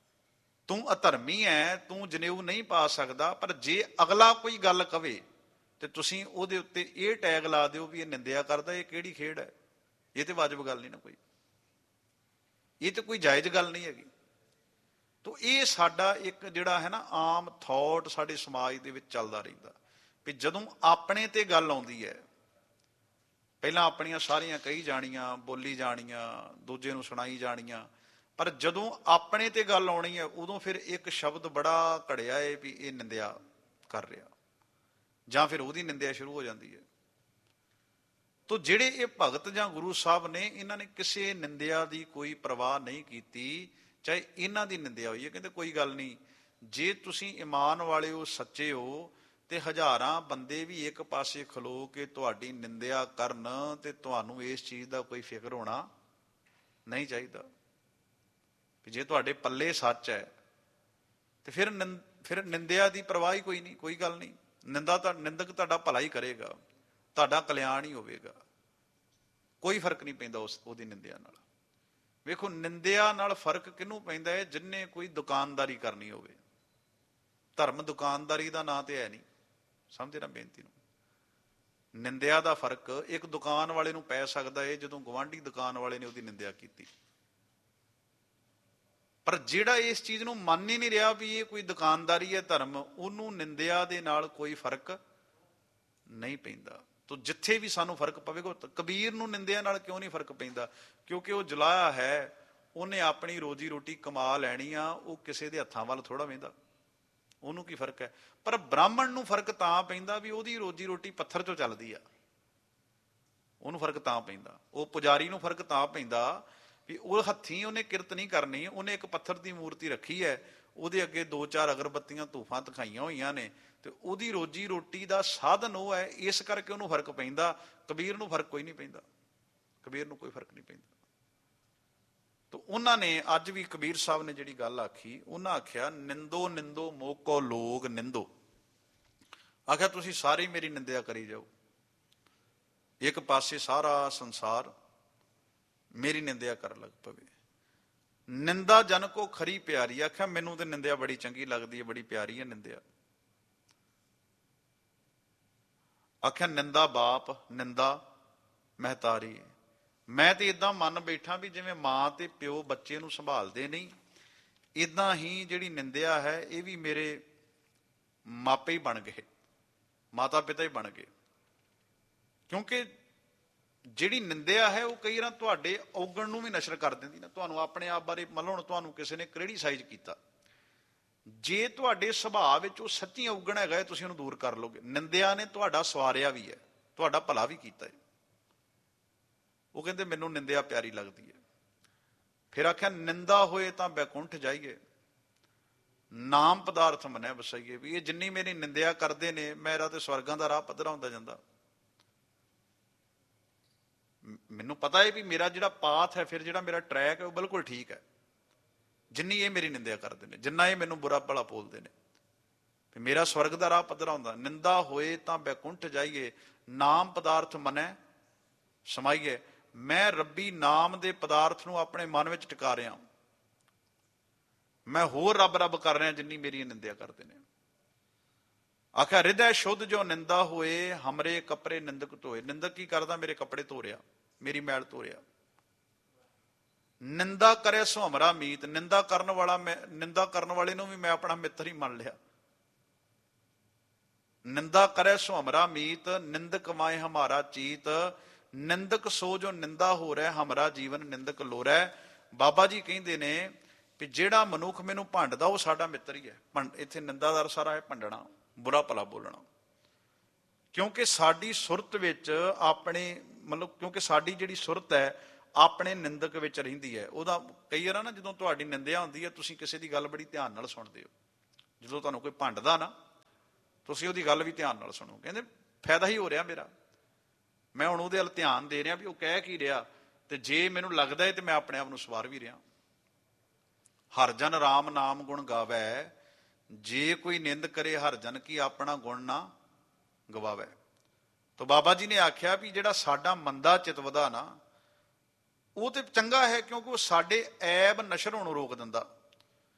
ਤੂੰ ਅਧਰਮੀ ਹੈ, ਤੂੰ ਜਨੇਊ ਨਹੀਂ ਪਾ ਸਕਦਾ। ਪਰ ਜੇ ਅਗਲਾ ਕੋਈ ਗੱਲ ਕਵੇ ਤੇ ਤੁਸੀਂ ਉਹਦੇ ਉੱਤੇ ਇਹ ਟੈਗ ਲਾ ਦਿਓ ਵੀ ਇਹ ਨਿੰਦਿਆ ਕਰਦਾ, ਇਹ ਕਿਹੜੀ ਖੇਡ ਹੈ? ਇਹ ਤੇ ਵਾਜਬ ਗੱਲ ਨਹੀਂ ਨਾ ਕੋਈ, ਇਹ ਤੇ ਕੋਈ ਜਾਇਜ਼ ਗੱਲ ਨਹੀਂ ਹੈਗੀ। ਤੋ ਇਹ ਸਾਡਾ ਇੱਕ ਜਿਹੜਾ ਹੈ ਨਾ ਆਮ ਥੋਟ ਸਾਡੇ ਸਮਾਜ ਦੇ ਵਿੱਚ ਚੱਲਦਾ ਰਹਿੰਦਾ ਵੀ ਜਦੋਂ ਆਪਣੇ ਤੇ ਗੱਲ ਆਉਂਦੀ ਹੈ, ਪਹਿਲਾਂ ਆਪਣੀਆਂ ਸਾਰੀਆਂ ਕਹੀ ਜਾਣੀਆਂ, ਬੋਲੀ ਜਾਣੀਆਂ, ਦੂਜੇ ਨੂੰ ਸੁਣਾਈ ਜਾਣੀਆਂ, ਪਰ ਜਦੋਂ ਆਪਣੇ ਤੇ ਗੱਲ ਆਉਣੀ ਹੈ ਉਦੋਂ ਫਿਰ ਇੱਕ ਸ਼ਬਦ ਬੜਾ ਘੜਿਆ ਹੈ ਵੀ ਇਹ ਨਿੰਦਿਆ ਕਰ ਰਿਹਾ, ਜਾਂ ਫਿਰ ਉਹਦੀ ਨਿੰਦਿਆ ਸ਼ੁਰੂ ਹੋ ਜਾਂਦੀ ਹੈ। ਤੋ ਜਿਹੜੇ ਇਹ ਭਗਤ ਜਾਂ ਗੁਰੂ ਸਾਹਿਬ ਨੇ, ਇਹਨਾਂ ਨੇ ਕਿਸੇ ਨਿੰਦਿਆ ਦੀ ਕੋਈ ਪਰਵਾਹ ਨਹੀਂ ਕੀਤੀ, ਚਾਹੇ ਇਹਨਾਂ ਦੀ ਨਿੰਦਿਆ ਹੋਈ ਹੈ। ਕਹਿੰਦੇ ਕੋਈ ਗੱਲ ਨਹੀਂ, ਜੇ ਤੁਸੀਂ ਇਮਾਨ ਵਾਲੇ ਹੋ, ਸੱਚੇ ਹੋ, ਤੇ ਹਜ਼ਾਰਾਂ ਬੰਦੇ ਵੀ ਇੱਕ ਪਾਸੇ ਖਲੋ ਕੇ ਤੁਹਾਡੀ ਨਿੰਦਿਆ ਕਰਨ ਤੇ ਤੁਹਾਨੂੰ ਇਸ ਚੀਜ਼ ਦਾ ਕੋਈ ਫਿਕਰ ਹੋਣਾ ਨਹੀਂ ਚਾਹੀਦਾ। ਜੇ ਤੁਹਾਡੇ ਪੱਲੇ ਸੱਚ ਹੈ ਤੇ ਫਿਰ ਫਿਰ ਨਿੰਦਿਆ ਦੀ ਪਰਵਾਹ ਹੀ ਕੋਈ ਨਹੀਂ, ਕੋਈ ਗੱਲ ਨਹੀਂ। ਨਿੰਦਾ ਤਾਂ ਨਿੰਦਕ ਤੁਹਾਡਾ ਭਲਾ ਹੀ ਕਰੇਗਾ, ਤੁਹਾਡਾ ਕਲਿਆਣ ਹੀ ਹੋਵੇਗਾ, ਕੋਈ ਫਰਕ ਨਹੀਂ ਪੈਂਦਾ ਉਸ ਉਹਦੀ ਨਿੰਦਿਆ ਨਾਲ। ਵੇਖੋ, ਨਿੰਦਿਆ ਨਾਲ ਫਰਕ ਕਿਹਨੂੰ ਪੈਂਦਾ ਹੈ? ਜਿੰਨੇ ਕੋਈ ਦੁਕਾਨਦਾਰੀ ਕਰਨੀ ਹੋਵੇ। ਧਰਮ ਦੁਕਾਨਦਾਰੀ ਦਾ ਨਾਂ ਤੇ ਹੈ ਨਹੀਂ, ਸਮਝੇ ਨਾ ਬੇਨਤੀ ਨੂੰ। ਨਿੰਦਿਆ ਦਾ ਫਰਕ ਇੱਕ ਦੁਕਾਨ ਵਾਲੇ ਨੂੰ ਪੈ ਸਕਦਾ ਹੈ ਜਦੋਂ ਗੁਆਂਢੀ ਦੁਕਾਨ ਵਾਲੇ ਨੇ ਉਹਦੀ ਨਿੰਦਿਆ ਕੀਤੀ, ਪਰ ਜਿਹੜਾ ਇਸ ਚੀਜ਼ ਨੂੰ ਮੰਨ ਹੀ ਨਹੀਂ ਰਿਹਾ ਵੀ ਇਹ ਕੋਈ ਦੁਕਾਨਦਾਰੀ ਹੈ ਧਰਮ, ਉਹਨੂੰ ਨਿੰਦਿਆ ਦੇ ਨਾਲ ਕੋਈ ਫਰਕ ਨਹੀਂ ਪੈਂਦਾ। ਤੋ ਜਿੱਥੇ ਵੀ ਸਾਨੂੰ ਫਰਕ ਪਵੇਗਾ, ਕਬੀਰ ਨੂੰ ਨਿੰਦਿਆ ਨਾਲ ਕਿਉਂ ਨਹੀਂ ਫਰਕ ਪੈਂਦਾ? ਕਿਉਂਕਿ ਉਹ ਜੁਲਾਇਆ ਹੈ, ਉਹਨੇ ਆਪਣੀ ਰੋਜੀ ਰੋਟੀ ਕਮਾ ਲੈਣੀ ਆ, ਉਹ ਕਿਸੇ ਦੇ ਹੱਥਾਂ ਵੱਲ ਥੋੜਾ ਵੇਂਦਾ, ਉਹਨੂੰ ਕੀ ਫਰਕ ਹੈ? ਪਰ ਬ੍ਰਾਹਮਣ ਨੂੰ ਫਰਕ ਤਾਂ ਪੈਂਦਾ ਵੀ ਉਹਦੀ ਰੋਜੀ ਰੋਟੀ ਪੱਥਰ ਚੋਂ ਚੱਲਦੀ ਆ, ਉਹਨੂੰ ਫਰਕ ਤਾਂ ਪੈਂਦਾ। ਉਹ ਪੁਜਾਰੀ ਨੂੰ ਫਰਕ ਤਾਂ ਪੈਂਦਾ ਵੀ ਉਹ ਹੱਥੀਂ ਉਹਨੇ ਕਿਰਤ ਨਹੀਂ ਕਰਨੀ, ਉਹਨੇ ਇੱਕ ਪੱਥਰ ਦੀ ਮੂਰਤੀ ਰੱਖੀ ਹੈ, ਉਹਦੇ ਅੱਗੇ ਦੋ ਚਾਰ ਅਗਰਬੱਤੀਆਂ ਧੂਫਾਂ ਦਿਖਾਈਆਂ ਹੋਈਆਂ ਨੇ, ਤੇ ਉਹਦੀ ਰੋਜੀ ਰੋਟੀ ਦਾ ਸਾਧਨ ਉਹ ਹੈ, ਇਸ ਕਰਕੇ ਉਹਨੂੰ ਫਰਕ ਪੈਂਦਾ। ਕਬੀਰ ਨੂੰ ਫਰਕ ਕੋਈ ਨਹੀਂ ਪੈਂਦਾ, ਕਬੀਰ ਨੂੰ ਕੋਈ ਫਰਕ ਨਹੀਂ ਪੈਂਦਾ। ਤਾਂ ਉਹਨਾਂ ਨੇ ਅੱਜ ਵੀ ਕਬੀਰ ਸਾਹਿਬ ਨੇ ਜਿਹੜੀ ਗੱਲ ਆਖੀ, ਉਹਨਾਂ ਆਖਿਆ ਨਿੰਦੋ ਨਿੰਦੋ ਮੋਕੋ ਲੋਗ ਨਿੰਦੋ। ਆਖਿਆ ਤੁਸੀਂ ਸਾਰੇ ਮੇਰੀ ਨਿੰਦਿਆ ਕਰੀ ਜਾਓ, ਇੱਕ ਪਾਸੇ ਸਾਰਾ ਸੰਸਾਰ ਮੇਰੀ ਨਿੰਦਿਆ ਕਰਨ ਲੱਗ ਪਵੇ। ਨਿੰਦਾ ਜਨ ਕੋ ਖਰੀ ਪਿਆਰੀ। ਆਖਿਆ ਮੈਨੂੰ ਤੇ ਨਿੰਦਿਆ ਬੜੀ ਚੰਗੀ ਲੱਗਦੀ ਹੈ, ਬੜੀ ਪਿਆਰੀ ਹੈ ਨਿੰਦਿਆ। ਆਖਿਆ ਨਿੰਦਾ ਬਾਪ, ਨਿੰਦਾ ਮਹਿਤਾਰੀ। ਮੈਂ ਤੇ ਇਦਾਂ ਮੰਨ ਬੈਠਾ ਵੀ ਜਿਵੇਂ ਮਾਂ ਤੇ ਪਿਓ ਬੱਚੇ ਨੂੰ ਸੰਭਾਲਦੇ ਨਹੀਂ, ਇਦਾਂ ਹੀ ਜਿਹੜੀ ਨਿੰਦਿਆ ਹੈ ਇਹ ਵੀ ਮੇਰੇ ਮਾਪੇ ਹੀ ਬਣ ਗਏ, ਮਾਤਾ ਪਿਤਾ ਹੀ ਬਣ ਗਏ। ਕਿਉਂਕਿ ਜਿਹੜੀ ਨਿੰਦਿਆ ਹੈ ਉਹ ਕਈ ਵਾਰ ਤੁਹਾਡੇ ਔਗਣ ਨੂੰ ਵੀ ਨਸ਼ਰ ਕਰ ਦਿੰਦੀ ਨਾ। ਤੁਹਾਨੂੰ ਆਪਣੇ ਆਪ ਬਾਰੇ ਮੰਨ ਲਓ ਤੁਹਾਨੂੰ ਕਿਸੇ ਨੇ ਕ੍ਰਿਟੀਸਾਈਜ਼ ਕੀਤਾ, ਜੇ ਤੁਹਾਡੇ ਸੁਭਾਅ ਵਿੱਚ ਉਹ ਸੱਚੀ ਔਗਣ ਹੈਗਾ, ਤੁਸੀਂ ਉਹਨੂੰ ਦੂਰ ਕਰ ਲਓਗੇ। ਨਿੰਦਿਆ ਨੇ ਤੁਹਾਡਾ ਸਵਾਰਿਆ ਵੀ ਹੈ, ਤੁਹਾਡਾ ਭਲਾ ਵੀ ਕੀਤਾ ਹੈ। ਉਹ ਕਹਿੰਦੇ ਮੈਨੂੰ ਨਿੰਦਿਆ ਪਿਆਰੀ ਲੱਗਦੀ ਹੈ। ਫਿਰ ਆਖਿਆ ਨਿੰਦਾ ਹੋਏ ਤਾਂ ਬੈਕੁੰਠ ਜਾਈਏ, ਨਾਮ ਪਦਾਰਥ ਮੰਨਿਆ ਵਸਾਈਏ। ਵੀ ਇਹ ਜਿੰਨੀ ਮੇਰੀ ਨਿੰਦਿਆ ਕਰਦੇ ਨੇ, ਮੇਰਾ ਤੇ ਸਵਰਗਾਂ ਦਾ ਰਾਹ ਪੱਧਰਾ ਹੁੰਦਾ ਜਾਂਦਾ। ਮੈਨੂੰ ਪਤਾ ਹੈ ਵੀ ਮੇਰਾ ਜਿਹੜਾ ਪਾਥ ਹੈ, ਫਿਰ ਜਿਹੜਾ ਮੇਰਾ ਟਰੈਕ ਹੈ ਉਹ ਬਿਲਕੁਲ ਠੀਕ ਹੈ। ਜਿੰਨੀ ਇਹ ਮੇਰੀ ਨਿੰਦਿਆ ਕਰਦੇ ਨੇ, ਜਿੰਨਾ ਇਹ ਮੈਨੂੰ ਬੁਰਾ ਭਲਾ ਬੋਲਦੇ ਨੇ, ਮੇਰਾ ਸਵਰਗ ਦਾ ਰਾਹ ਪੱਧਰਾ ਹੁੰਦਾ। ਨਿੰਦਾ ਹੋਏ ਤਾਂ ਬੈਕੁੰਠ ਜਾਈਏ, ਨਾਮ ਪਦਾਰਥ ਮੰਨੈ ਸਮਾਈਏ। ਮੈਂ ਰੱਬੀ ਨਾਮ ਦੇ ਪਦਾਰਥ ਨੂੰ ਆਪਣੇ ਮਨ ਵਿੱਚ ਟਿਕਾ ਰਿਹਾ, ਮੈਂ ਹੋਰ ਰੱਬ ਰੱਬ ਕਰ ਰਿਹਾ ਜਿੰਨੀ ਮੇਰੀ ਨਿੰਦਿਆ ਕਰਦੇ ਨੇ। ਆਖਿਆ ਹਿਰਦੈ ਸ਼ੁੱਧ ਜੋ ਨਿੰਦਾ ਹੋਏ, ਹਮਰੇ ਕੱਪੜੇ ਨਿੰਦਕ ਧੋਏ। ਨਿੰਦਕ ਕੀ ਕਰਦਾ? ਮੇਰੇ ਕੱਪੜੇ ਧੋ ਰਿਹਾ, ਮੇਰੀ ਮੈਲ ਧੋ ਰਿਹਾ। ਨਿੰਦਾ ਕਰੇ ਸੋ ਹਮਰਾ ਮੀਤ। ਨਿੰਦਾ ਕਰਨ ਵਾਲਾ ਮੈਂ, ਨਿੰਦਾ ਕਰਨ ਵਾਲੇ ਨੂੰ ਵੀ ਮੈਂ ਆਪਣਾ ਮਿੱਤਰ ਹੀ ਮੰਨ ਲਿਆ। ਨਿੰਦਾ ਕਰੇ ਸੋ ਹਮਰਾ ਮੀਤ, ਨਿੰਦਕ ਮਾਏ ਹਮਾਰਾ ਚੀਤ। ਨਿੰਦਕ ਸੋ ਜੋ ਨਿੰਦਾ ਹੋ ਰਿਹਾ, ਹਮਰਾ ਜੀਵਨ ਨਿੰਦਕ ਲੋ ਰਿਹਾ। ਬਾਬਾ ਜੀ ਕਹਿੰਦੇ ਨੇ ਵੀ ਜਿਹੜਾ ਮਨੁੱਖ ਮੈਨੂੰ ਭੰਡਦਾ ਉਹ ਸਾਡਾ ਮਿੱਤਰ ਹੀ ਹੈ। ਭੰਡ ਇੱਥੇ ਨਿੰਦਾ ਦਾ ਸਾਰਾ ਹੈ ਭੰਡਣਾ, ਬੁਰਾ ਭਲਾ ਬੋਲਣਾ। ਕਿਉਂਕਿ ਸਾਡੀ ਸੁਰਤ ਵਿੱਚ ਆਪਣੇ ਮਤਲਬ ਕਿਉਂਕਿ ਸਾਡੀ ਜਿਹੜੀ ਸੁਰਤ ਹੈ ਆਪਣੇ ਨਿੰਦਕ ਵਿੱਚ ਰਹਿੰਦੀ ਹੈ। ਉਹਦਾ ਕਈ ਵਾਰ ਨਾ ਜਦੋਂ ਤੁਹਾਡੀ ਨਿੰਦਿਆ ਹੁੰਦੀ ਹੈ, ਤੁਸੀਂ ਕਿਸੇ ਦੀ ਗੱਲ ਬੜੀ ਧਿਆਨ ਨਾਲ ਸੁਣਦੇ ਹੋ। ਜਦੋਂ ਤੁਹਾਨੂੰ ਕੋਈ ਭੰਡਦਾ ਨਾ, ਤੁਸੀਂ ਉਹਦੀ ਗੱਲ ਵੀ ਧਿਆਨ ਨਾਲ ਸੁਣੋ। ਕਹਿੰਦੇ ਫਾਇਦਾ ਹੀ ਹੋ ਰਿਹਾ ਮੇਰਾ, ਮੈਂ ਹੁਣ ਉਹਦੇ ਵੱਲ ਧਿਆਨ ਦੇ ਰਿਹਾ ਵੀ ਉਹ ਕਹਿ ਕੀ ਰਿਹਾ, ਤੇ ਜੇ ਮੈਨੂੰ ਲੱਗਦਾ ਹੈ ਤੇ ਮੈਂ ਆਪਣੇ ਆਪ ਨੂੰ ਸਵਾਰ ਵੀ ਰਿਹਾ। ਹਰ ਜਨ ਰਾਮ ਨਾਮ ਗੁਣ ਗਾਵੈ, ਜੇ ਕੋਈ ਨਿੰਦ ਕਰੇ ਹਰ ਜਨ ਕੀ, ਆਪਣਾ ਗੁਣ ਨਾ ਗਵਾਵੈ। ਤਾਂ ਬਾਬਾ ਜੀ ਨੇ ਆਖਿਆ ਵੀ ਜਿਹੜਾ ਸਾਡਾ ਮੰਦਾ ਚਿਤਵਦਾ ਨਾ, ਉਹ ਤੇ ਚੰਗਾ ਹੈ, ਕਿਉਂਕਿ ਉਹ ਸਾਡੇ ਐਬ ਨਸ਼ਰ ਹੋਣੋਂ ਰੋਕ ਦਿੰਦਾ।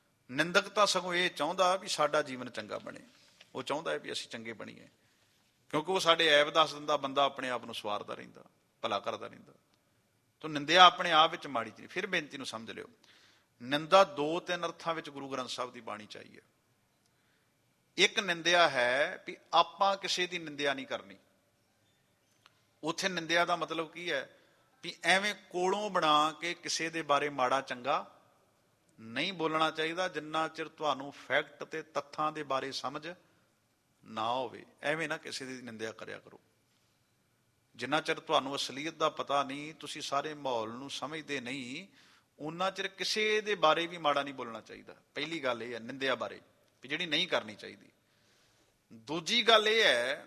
ਨਿੰਦਕ ਤਾਂ ਸਗੋਂ ਇਹ ਚਾਹੁੰਦਾ ਵੀ ਸਾਡਾ ਜੀਵਨ ਚੰਗਾ ਬਣੇ, ਉਹ ਚਾਹੁੰਦਾ ਹੈ ਵੀ ਅਸੀਂ ਚੰਗੇ ਬਣੀਏ। ਕਿਉਂਕਿ ਉਹ ਸਾਡੇ ਐਬ ਦੱਸ ਦਿੰਦਾ, ਬੰਦਾ ਆਪਣੇ ਆਪ ਨੂੰ ਸਵਾਰਦਾ ਰਹਿੰਦਾ, ਭਲਾ ਕਰਦਾ ਰਹਿੰਦਾ। ਤੋ ਨਿੰਦਿਆ ਆਪਣੇ ਆਪ ਵਿੱਚ ਮਾੜੀ ਚੀਜ਼। ਫਿਰ ਬੇਨਤੀ ਨੂੰ ਸਮਝ ਲਿਓ, ਨਿੰਦਾ ਦੋ ਤਿੰਨ ਅਰਥਾਂ ਵਿੱਚ ਗੁਰੂ ਗ੍ਰੰਥ ਸਾਹਿਬ ਦੀ ਬਾਣੀ ਚਾਹੀ ਹੈ। ਇੱਕ ਨਿੰਦਿਆ ਹੈ ਵੀ ਆਪਾਂ ਕਿਸੇ ਦੀ ਨਿੰਦਿਆ ਨਹੀਂ ਕਰਨੀ। ਉੱਥੇ ਨਿੰਦਿਆ ਦਾ ਮਤਲਬ ਕੀ ਹੈ ਵੀ ਐਵੇਂ ਕੋਲੋਂ ਬਣਾ ਕੇ ਕਿਸੇ ਦੇ ਬਾਰੇ ਮਾੜਾ ਚੰਗਾ ਨਹੀਂ ਬੋਲਣਾ ਚਾਹੀਦਾ, ਜਿੰਨਾ ਚਿਰ ਤੁਹਾਨੂੰ ਫੈਕਟ ਤੇ ਤੱਥਾਂ ਦੇ ਬਾਰੇ ਸਮਝ ਨਾ ਹੋਵੇ। ਐਵੇਂ ਨਾ ਕਿਸੇ ਦੀ ਨਿੰਦਿਆ ਕਰਿਆ ਕਰੋ। ਜਿੰਨਾ ਚਿਰ ਤੁਹਾਨੂੰ ਅਸਲੀਅਤ ਦਾ ਪਤਾ ਨਹੀਂ, ਤੁਸੀਂ ਸਾਰੇ ਮਾਹੌਲ ਨੂੰ ਸਮਝਦੇ ਨਹੀਂ, ਉਹਨਾਂ ਚਿਰ ਕਿਸੇ ਦੇ ਬਾਰੇ ਵੀ ਮਾੜਾ ਨਹੀਂ ਬੋਲਣਾ ਚਾਹੀਦਾ। ਪਹਿਲੀ ਗੱਲ ਇਹ ਹੈ ਨਿੰਦਿਆ ਬਾਰੇ, ਵੀ ਜਿਹੜੀ ਨਹੀਂ ਕਰਨੀ ਚਾਹੀਦੀ। ਦੂਜੀ ਗੱਲ ਇਹ ਹੈ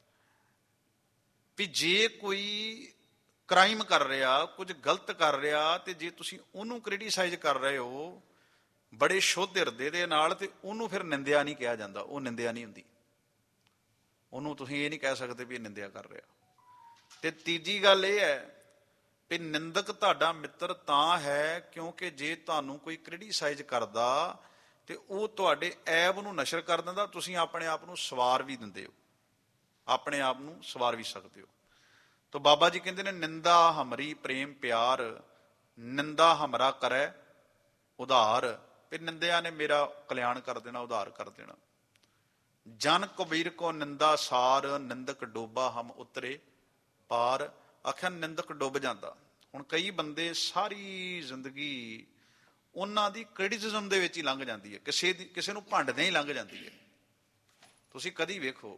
ਵੀ ਜੇ ਕੋਈ ਕ੍ਰਾਈਮ ਕਰ ਰਿਹਾ, ਕੁਝ ਗਲਤ ਕਰ ਰਿਹਾ, ਤੇ ਜੇ ਤੁਸੀਂ ਉਹਨੂੰ ਕ੍ਰਿਟੀਸਾਈਜ਼ ਕਰ ਰਹੇ ਹੋ ਬੜੇ ਸ਼ੁੱਧ ਹਿਰਦੇ ਦੇ ਨਾਲ, ਤੇ ਉਹਨੂੰ ਫਿਰ ਨਿੰਦਿਆ ਨਹੀਂ ਕਿਹਾ ਜਾਂਦਾ। ਉਹ ਨਿੰਦਿਆ ਨਹੀਂ ਹੁੰਦੀ। ਉਹਨੂੰ ਤੁਸੀਂ ਇਹ ਨਹੀਂ ਕਹਿ ਸਕਦੇ ਵੀ ਇਹ ਨਿੰਦਿਆ ਕਰ ਰਿਹਾ। ਤੇ ਤੀਜੀ ਗੱਲ ਇਹ ਹੈ ਵੀ ਨਿੰਦਕ ਤੁਹਾਡਾ ਮਿੱਤਰ ਤਾਂ ਹੈ ਕਿਉਂਕਿ ਜੇ ਤੁਹਾਨੂੰ ਕੋਈ ਕ੍ਰਿਟੀਸਾਈਜ਼ ਕਰਦਾ ਤੇ ਉਹ ਤੁਹਾਡੇ ਐਬ ਨੂੰ ਨਸ਼ਰ ਕਰ ਦਿੰਦਾ, ਤੁਸੀਂ ਆਪਣੇ ਆਪ ਨੂੰ ਸਵਾਰ ਵੀ ਦਿੰਦੇ ਹੋ, ਆਪਣੇ ਆਪ ਨੂੰ ਸਵਾਰ ਵੀ ਸਕਦੇ ਹੋ। ਤਾਂ ਬਾਬਾ ਜੀ ਕਹਿੰਦੇ ਨੇ ਨਿੰਦਾ ਹਮਰੀ ਪ੍ਰੇਮ ਪਿਆਰ, ਨਿੰਦਾ ਹਮਰਾ ਕਰੈ ਉਧਾਰ। ਵੀ ਨਿੰਦਿਆ ਨੇ ਮੇਰਾ ਕਲਿਆਣ ਕਰ ਦੇਣਾ, ਉਧਾਰ ਕਰ ਦੇਣਾ। ਜਨ ਕਬੀਰ ਕੋ ਨਿੰਦਾ ਸਾਰ, ਨਿੰਦਕ ਡੋਬਾ ਹਮ ਉਤਰੇ ਪਾਰ। ਆਖਿਆ ਨਿੰਦਕ ਡੁੱਬ ਜਾਂਦਾ। ਹੁਣ ਕਈ ਬੰਦੇ ਸਾਰੀ ਜ਼ਿੰਦਗੀ ਉਹਨਾਂ ਦੀ ਕ੍ਰਿਟਿਸਿਜ਼ਮ ਦੇ ਵਿੱਚ ਹੀ ਲੰਘ ਜਾਂਦੀ ਹੈ, ਕਿਸੇ ਦੀ ਕਿਸੇ ਨੂੰ ਭੰਡਦੇ ਹੀ ਲੰਘ ਜਾਂਦੀ ਹੈ। ਤੁਸੀਂ ਕਦੀ ਵੇਖੋ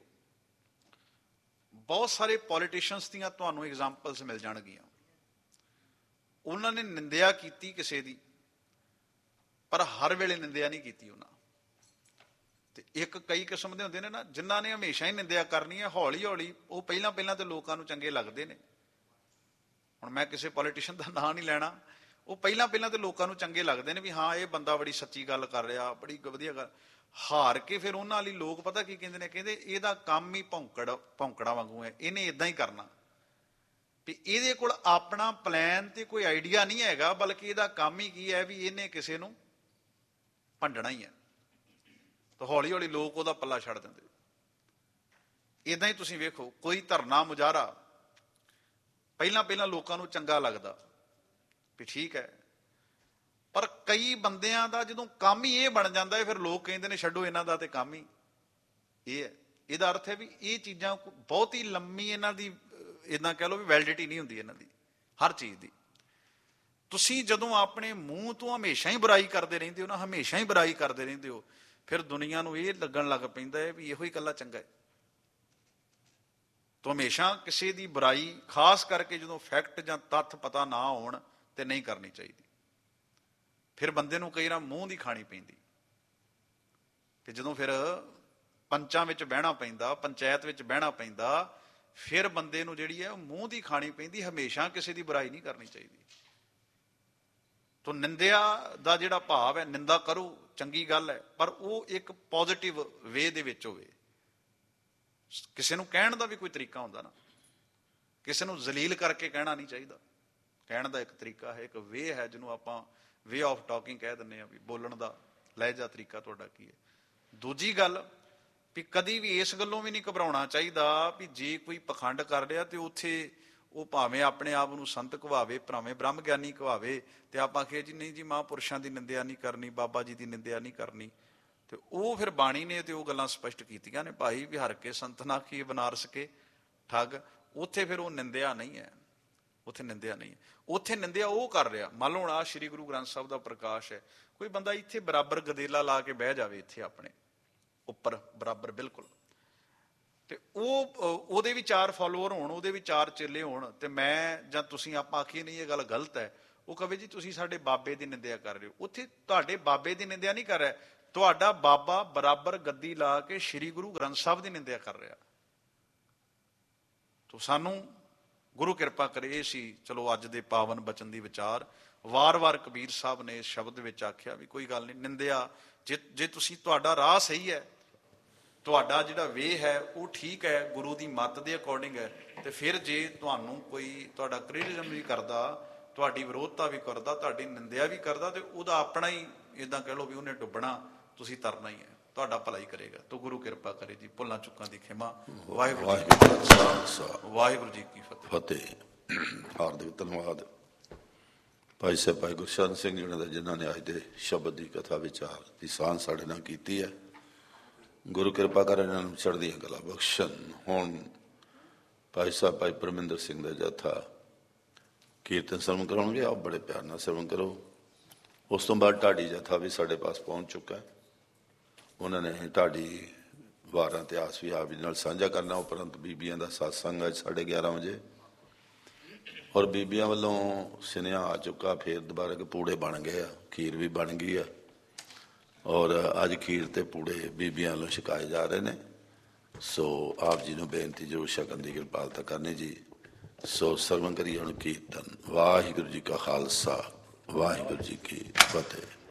ਬਹੁਤ ਸਾਰੇ ਪੋਲੀਟੀਸ਼ੀਅਨਸ ਦੀਆਂ ਤੁਹਾਨੂੰ ਐਗਜ਼ਾਮਪਲਸ ਮਿਲ ਜਾਣਗੀਆਂ। ਉਹਨਾਂ ਨੇ ਨਿੰਦਿਆ ਕੀਤੀ ਕਿਸੇ ਦੀ, ਪਰ ਹਰ ਵੇਲੇ ਨਿੰਦਿਆ ਨਹੀਂ ਕੀਤੀ ਉਹਨਾਂ। ਤੇ ਇੱਕ ਕਈ ਕਿਸਮ ਦੇ ਹੁੰਦੇ ਨੇ ਨਾ, ਜਿਨ੍ਹਾਂ ਨੇ ਹਮੇਸ਼ਾ ਹੀ ਨਿੰਦਿਆ ਕਰਨੀ ਹੈ, ਹੌਲੀ ਹੌਲੀ ਉਹ ਪਹਿਲਾਂ ਪਹਿਲਾਂ ਤੇ ਲੋਕਾਂ ਨੂੰ ਚੰਗੇ ਲੱਗਦੇ ਨੇ। ਹੁਣ ਮੈਂ ਕਿਸੇ ਪੋਲੀਟੀਸ਼ੀਅਨ ਦਾ ਨਾਂ ਨਹੀਂ ਲੈਣਾ, ਉਹ ਪਹਿਲਾਂ ਪਹਿਲਾਂ ਤੇ ਲੋਕਾਂ ਨੂੰ ਚੰਗੇ ਲੱਗਦੇ ਨੇ ਵੀ ਹਾਂ ਇਹ ਬੰਦਾ ਬੜੀ ਸੱਚੀ ਗੱਲ ਕਰ ਰਿਹਾ, ਬੜੀ ਵਧੀਆ ਗੱਲ। ਹਾਰ ਕੇ ਫਿਰ ਉਹਨਾਂ ਲਈ ਲੋਕ ਪਤਾ ਕੀ ਕਹਿੰਦੇ ਨੇ, ਕਹਿੰਦੇ ਇਹਦਾ ਕੰਮ ਹੀ ਭੌਂਕੜ ਭੌਂਕੜਾ ਵਾਂਗੂ ਹੈ, ਇਹਨੇ ਇਦਾਂ ਹੀ ਕਰਨਾ। ਵੀ ਇਹਦੇ ਕੋਲ ਆਪਣਾ ਪਲਾਨ ਤੇ ਕੋਈ ਆਈਡੀਆ ਨਹੀਂ ਹੈਗਾ, ਬਲਕਿ ਇਹਦਾ ਕੰਮ ਹੀ ਕੀ ਹੈ ਵੀ ਇਹਨੇ ਕਿਸੇ ਨੂੰ ਭੰਡਣਾ ਹੀ ਹੈ। ਤਾਂ ਹੌਲੀ ਹੌਲੀ ਲੋਕ ਉਹਦਾ ਪੱਲਾ ਛੱਡ ਦਿੰਦੇ। ਇਦਾਂ ਹੀ ਤੁਸੀਂ ਵੇਖੋ ਕੋਈ ਧਰਨਾ ਮੁਜ਼ਾਹਰਾ, ਪਹਿਲਾਂ ਪਹਿਲਾਂ ਲੋਕਾਂ ਨੂੰ ਚੰਗਾ ਲੱਗਦਾ ਵੀ ਠੀਕ ਹੈ, ਪਰ ਕਈ ਬੰਦਿਆਂ ਦਾ ਜਦੋਂ ਕੰਮ ਹੀ ਇਹ ਬਣ ਜਾਂਦਾ ਹੈ, ਫਿਰ ਲੋਕ ਕਹਿੰਦੇ ਨੇ ਛੱਡੋ ਇਹਨਾਂ ਦਾ ਤੇ ਕੰਮ ਹੀ ਇਹ ਹੈ। ਇਹਦਾ ਅਰਥ ਹੈ ਵੀ ਇਹ ਚੀਜ਼ਾਂ ਬਹੁਤ ਹੀ ਲੰਮੀ ਇਹਨਾਂ ਦੀ ਇੱਦਾਂ ਕਹਿ ਲਓ ਵੀ ਵੈਲਿਡਿਟੀ ਨਹੀਂ ਹੁੰਦੀ ਇਹਨਾਂ ਦੀ ਹਰ ਚੀਜ਼ ਦੀ। ਤੁਸੀਂ ਜਦੋਂ ਆਪਣੇ ਮੂੰਹ ਤੋਂ ਹਮੇਸ਼ਾ ਹੀ ਬੁਰਾਈ ਕਰਦੇ ਰਹਿੰਦੇ ਹੋ ਨਾ, ਹਮੇਸ਼ਾ ਹੀ ਬੁਰਾਈ ਕਰਦੇ ਰਹਿੰਦੇ ਹੋ, ਫਿਰ ਦੁਨੀਆ ਨੂੰ ਇਹ ਲੱਗਣ ਲੱਗ ਪੈਂਦਾ ਹੈ ਵੀ ਇਹੋ ਹੀ ਇਕੱਲਾ ਚੰਗਾ ਹੈ। ਤਾਂ ਹਮੇਸ਼ਾ ਕਿਸੇ ਦੀ ਬੁਰਾਈ, ਖਾਸ ਕਰਕੇ ਜਦੋਂ ਫੈਕਟ ਜਾਂ ਤੱਥ ਪਤਾ ਨਾ ਹੋਣ, ਤੇ ਨਹੀਂ ਕਰਨੀ ਚਾਹੀਦੀ। ਫਿਰ ਬੰਦੇ ਨੂੰ ਕਈ ਵਾਰ ਮੂੰਹ ਦੀ ਖਾਣੀ ਪੈਂਦੀ। ਤੇ ਜਦੋਂ ਫਿਰ ਪੰਚਾਂ ਵਿੱਚ ਬਹਿਣਾ ਪੈਂਦਾ, ਪੰਚਾਇਤ ਵਿੱਚ ਬਹਿਣਾ ਪੈਂਦਾ, ਫਿਰ ਬੰਦੇ ਨੂੰ ਜਿਹੜੀ ਹੈ ਉਹ ਮੂੰਹ ਦੀ ਖਾਣੀ ਪੈਂਦੀ। ਹਮੇਸ਼ਾ ਕਿਸੇ ਦੀ ਬੁਰਾਈ ਨਹੀਂ ਕਰਨੀ ਚਾਹੀਦੀ। ਤਾਂ ਨਿੰਦਿਆ ਦਾ ਜਿਹੜਾ ਭਾਵ ਹੈ, ਨਿੰਦਾ ਕਰੋ ਚੰਗੀ ਗੱਲ ਹੈ, ਪਰ ਉਹ ਇੱਕ ਪੋਜ਼ਿਟਿਵ ਵੇ ਦੇ ਵਿੱਚ ਹੋਵੇ। ਕਿਸੇ ਨੂੰ ਕਹਿਣ ਦਾ ਵੀ ਕੋਈ ਤਰੀਕਾ ਹੁੰਦਾ ਨਾ, ਕਿਸੇ ਨੂੰ ਜ਼ਲੀਲ ਕਰਕੇ ਕਹਿਣਾ ਨਹੀਂ ਚਾਹੀਦਾ। ਕਹਿਣ ਦਾ ਇੱਕ ਤਰੀਕਾ ਹੈ, ਇੱਕ ਵੇ ਹੈ, ਜਿਹਨੂੰ ਆਪਾਂ ਵੇ ਆਫ ਟਾਕਿੰਗ ਕਹਿ ਦਿੰਦੇ ਹਾਂ, ਵੀ ਬੋਲਣ ਦਾ ਲਹਿਜਾ ਤਰੀਕਾ ਤੁਹਾਡਾ ਕੀ ਹੈ। ਦੂਜੀ ਗੱਲ ਵੀ ਕਦੀ ਵੀ ਇਸ ਗੱਲੋਂ ਵੀ ਨਹੀਂ ਘਬਰਾਉਣਾ ਚਾਹੀਦਾ ਵੀ ਜੇ ਕੋਈ ਪਖੰਡ ਕਰ ਰਿਹਾ ਤੇ ਉੱਥੇ ਉਹ ਭਾਵੇਂ ਆਪਣੇ ਆਪ ਨੂੰ ਸੰਤ ਕਹਾਵੇ, ਭਾਵੇਂ ਬ੍ਰਹਮ ਗਿਆਨੀ ਕਹਾਵੇ, ਤੇ ਆਪਾਂ ਕਹੇ ਜੀ ਨਹੀਂ ਜੀ ਮਹਾਂਪੁਰਸ਼ਾਂ ਦੀ ਨਿੰਦਿਆ ਨਹੀਂ ਕਰਨੀ, ਬਾਬਾ ਜੀ ਦੀ ਨਿੰਦਿਆ ਨਹੀਂ ਕਰਨੀ। ਤੇ ਉਹ ਫਿਰ ਬਾਣੀ ਨੇ ਤੇ ਉਹ ਗੱਲਾਂ ਸਪਸ਼ਟ ਕੀਤੀਆਂ ਨੇ, ਭਾਈ ਵਿਹਰ ਕੇ ਸੰਤ ਨਾ ਕੀ ਬਨਾਰਸ ਕੇ ਠੱਗ। ਉੱਥੇ ਫਿਰ ਉਹ ਨਿੰਦਿਆ ਨਹੀਂ ਹੈ, ਉੱਥੇ ਨਿੰਦਿਆ ਨਹੀਂ ਹੈ। ਉੱਥੇ ਨਿੰਦਿਆ ਉਹ ਕਰ ਰਿਹਾ, ਮੰਨ ਲਓ ਹੁਣ ਆਹ ਸ਼੍ਰੀ ਗੁਰੂ ਗ੍ਰੰਥ ਸਾਹਿਬ ਦਾ ਪ੍ਰਕਾਸ਼ ਹੈ, ਕੋਈ ਬੰਦਾ ਇੱਥੇ ਬਰਾਬਰ ਗਦੇਲਾ ਲਾ ਕੇ ਬਹਿ ਜਾਵੇ, ਇੱਥੇ ਆਪਣੇ ਉੱਪਰ ਬਰਾਬਰ ਬਿਲਕੁਲ, ਤੇ ਉਹ ਉਹਦੇ ਵੀ ਚਾਰ ਫਾਲੋਅਰ ਹੋਣ, ਉਹਦੇ ਵੀ ਚਾਰ ਚੇਲੇ ਹੋਣ, ਤੇ ਮੈਂ ਜਾਂ ਤੁਸੀਂ ਆਪਾਂ ਆਖੀਏ ਨਹੀਂ ਇਹ ਗੱਲ ਗਲਤ ਹੈ, ਉਹ ਕਹੇ ਜੀ ਤੁਸੀਂ ਸਾਡੇ ਬਾਬੇ ਦੀ ਨਿੰਦਿਆ ਕਰ ਰਹੇ ਹੋ। ਉੱਥੇ ਤੁਹਾਡੇ ਬਾਬੇ ਦੀ ਨਿੰਦਿਆ ਨਹੀਂ ਕਰ ਰਿਹਾ, ਤੁਹਾਡਾ ਬਾਬਾ ਬਰਾਬਰ ਗੱਦੀ ਲਾ ਕੇ ਸ਼੍ਰੀ ਗੁਰੂ ਗ੍ਰੰਥ ਸਾਹਿਬ ਦੀ ਨਿੰਦਿਆ ਕਰ ਰਿਹਾ। ਤੋ ਸਾਨੂੰ ਗੁਰੂ ਕਿਰਪਾ ਕਰੇ। ਇਹ ਸੀ ਚਲੋ ਅੱਜ ਦੇ ਪਾਵਨ ਬਚਨ ਦੀ ਵਿਚਾਰ। ਵਾਰ-ਵਾਰ ਕਬੀਰ ਸਾਹਿਬ ਨੇ ਇਸ ਸ਼ਬਦ ਵਿੱਚ ਆਖਿਆ ਵੀ ਕੋਈ ਗੱਲ ਨਹੀਂ, ਨਿੰਦਿਆ ਜੇ ਜੇ ਤੁਸੀਂ ਤੁਹਾਡਾ ਰਾਹ ਸਹੀ ਹੈ, ਤੁਹਾਡਾ ਜਿਹੜਾ ਵੇ ਹੈ ਉਹ ਠੀਕ ਹੈ, ਗੁਰੂ ਦੀ ਮੱਤ ਦੇ ਅਕੋਰਡਿੰਗ ਹੈ, ਤੇ ਫਿਰ ਜੇ ਤੁਹਾਨੂੰ ਕੋਈ ਤੁਹਾਡਾ ਕ੍ਰਿਟਿਸਿਜ਼ਮ ਵੀ ਕਰਦਾ, ਤੁਹਾਡੀ ਵਿਰੋਧਤਾ ਵੀ ਕਰਦਾ, ਤੁਹਾਡੀ ਨਿੰਦਿਆ ਵੀ ਕਰਦਾ, ਤੇ ਉਹਦਾ ਆਪਣਾ ਹੀ ਇੱਦਾਂ ਕਹਿ ਲਓ ਵੀ ਉਹਨੇ ਡੁੱਬਣਾ, ਤੁਸੀਂ ਤਰਨਾ ਹੀ ਹੈ। ਤੁਹਾਡਾ ਭਲਾ ਹੀ ਕਰੇਗਾ। ਤੋ ਗੁਰੂ ਕਿਰਪਾ ਕਰੇ ਜੀ। ਭੁੱਲਾਂ ਚੁੱਕਾਂ ਦੀ ਖਿਮਾ। ਵਾਹਿਗੁਰੂ ਜੀ ਵਾਹਿਗੁਰੂ ਜੀ ਕਾ ਖਾਲਸਾ ਵਾਹਿਗੁਰੂ ਜੀ ਕੀ ਫਤਿਹ। ਫਤਿਹ। ਹਾਰਦਿਕ ਧੰਨਵਾਦ ਭਾਈ ਸਾਹਿਬ ਭਾਈ ਗੁਰਸ਼ਰਨ ਸਿੰਘ ਜੀ ਨੇ, ਜਿਨ੍ਹਾਂ ਨੇ ਅੱਜ ਦੇ ਸ਼ਬਦ ਦੀ ਕਥਾ ਵਿਚਾਰ ਦੀ ਸਾਂਝ ਸਾਡੇ ਨਾਲ ਕੀਤੀ ਹੈ। ਗੁਰੂ ਕਿਰਪਾ ਕਰ ਇਹਨਾਂ ਨੂੰ ਚੜ੍ਹਦੀਆਂ ਕਲਾ ਬਖਸ਼ਣ। ਹੁਣ ਭਾਈ ਸਾਹਿਬ ਭਾਈ ਪਰਮਿੰਦਰ ਸਿੰਘ ਦਾ ਜਥਾ ਕੀਰਤਨ ਸਰਵਣ ਕਰਾਉਣਗੇ। ਆਪ ਬੜੇ ਪਿਆਰ ਨਾਲ ਸਰਵਣ ਕਰੋ। ਉਸ ਤੋਂ ਬਾਅਦ ਢਾਡੀ ਜਥਾ ਵੀ ਸਾਡੇ ਪਾਸ ਪਹੁੰਚ ਚੁੱਕਾ ਹੈ। ਉਹਨਾਂ ਨੇ ਢਾਡੀ ਵਾਰਾਂ ਇਤਿਹਾਸ ਵੀ ਆਪ ਜੀ ਨਾਲ ਸਾਂਝਾ ਕਰਨਾ। ਉਪਰੰਤ ਬੀਬੀਆਂ ਦਾ ਸਤਸੰਗ ਅੱਜ ਸਾਢੇ ਗਿਆਰਾਂ ਵਜੇ, ਔਰ ਬੀਬੀਆਂ ਵੱਲੋਂ ਸੁਨੇਹਾ ਆ ਚੁੱਕਾ ਫਿਰ ਦੁਬਾਰਾ ਕਿ ਪੂੜੇ ਬਣ ਗਏ ਆ, ਖੀਰ ਵੀ ਬਣ ਗਈ ਆ, ਔਰ ਅੱਜ ਖੀਰ ਤੇ ਪੂੜੇ ਬੀਬੀਆਂ ਵੱਲੋਂ ਛਕਾਏ ਜਾ ਰਹੇ ਨੇ। ਸੋ ਆਪ ਜੀ ਨੂੰ ਬੇਨਤੀ ਜ਼ਰੂਰ ਛਕਣ ਦੀ ਕਿਰਪਾਲਤਾ ਕਰਨੀ ਜੀ। ਸੋ ਸਰਵਣ ਕਰੀਏ ਹੁਣ ਕੀਰਤਨ। ਵਾਹਿਗੁਰੂ ਜੀ ਕਾ ਖਾਲਸਾ ਵਾਹਿਗੁਰੂ ਜੀ ਕੀ ਫਤਿਹ।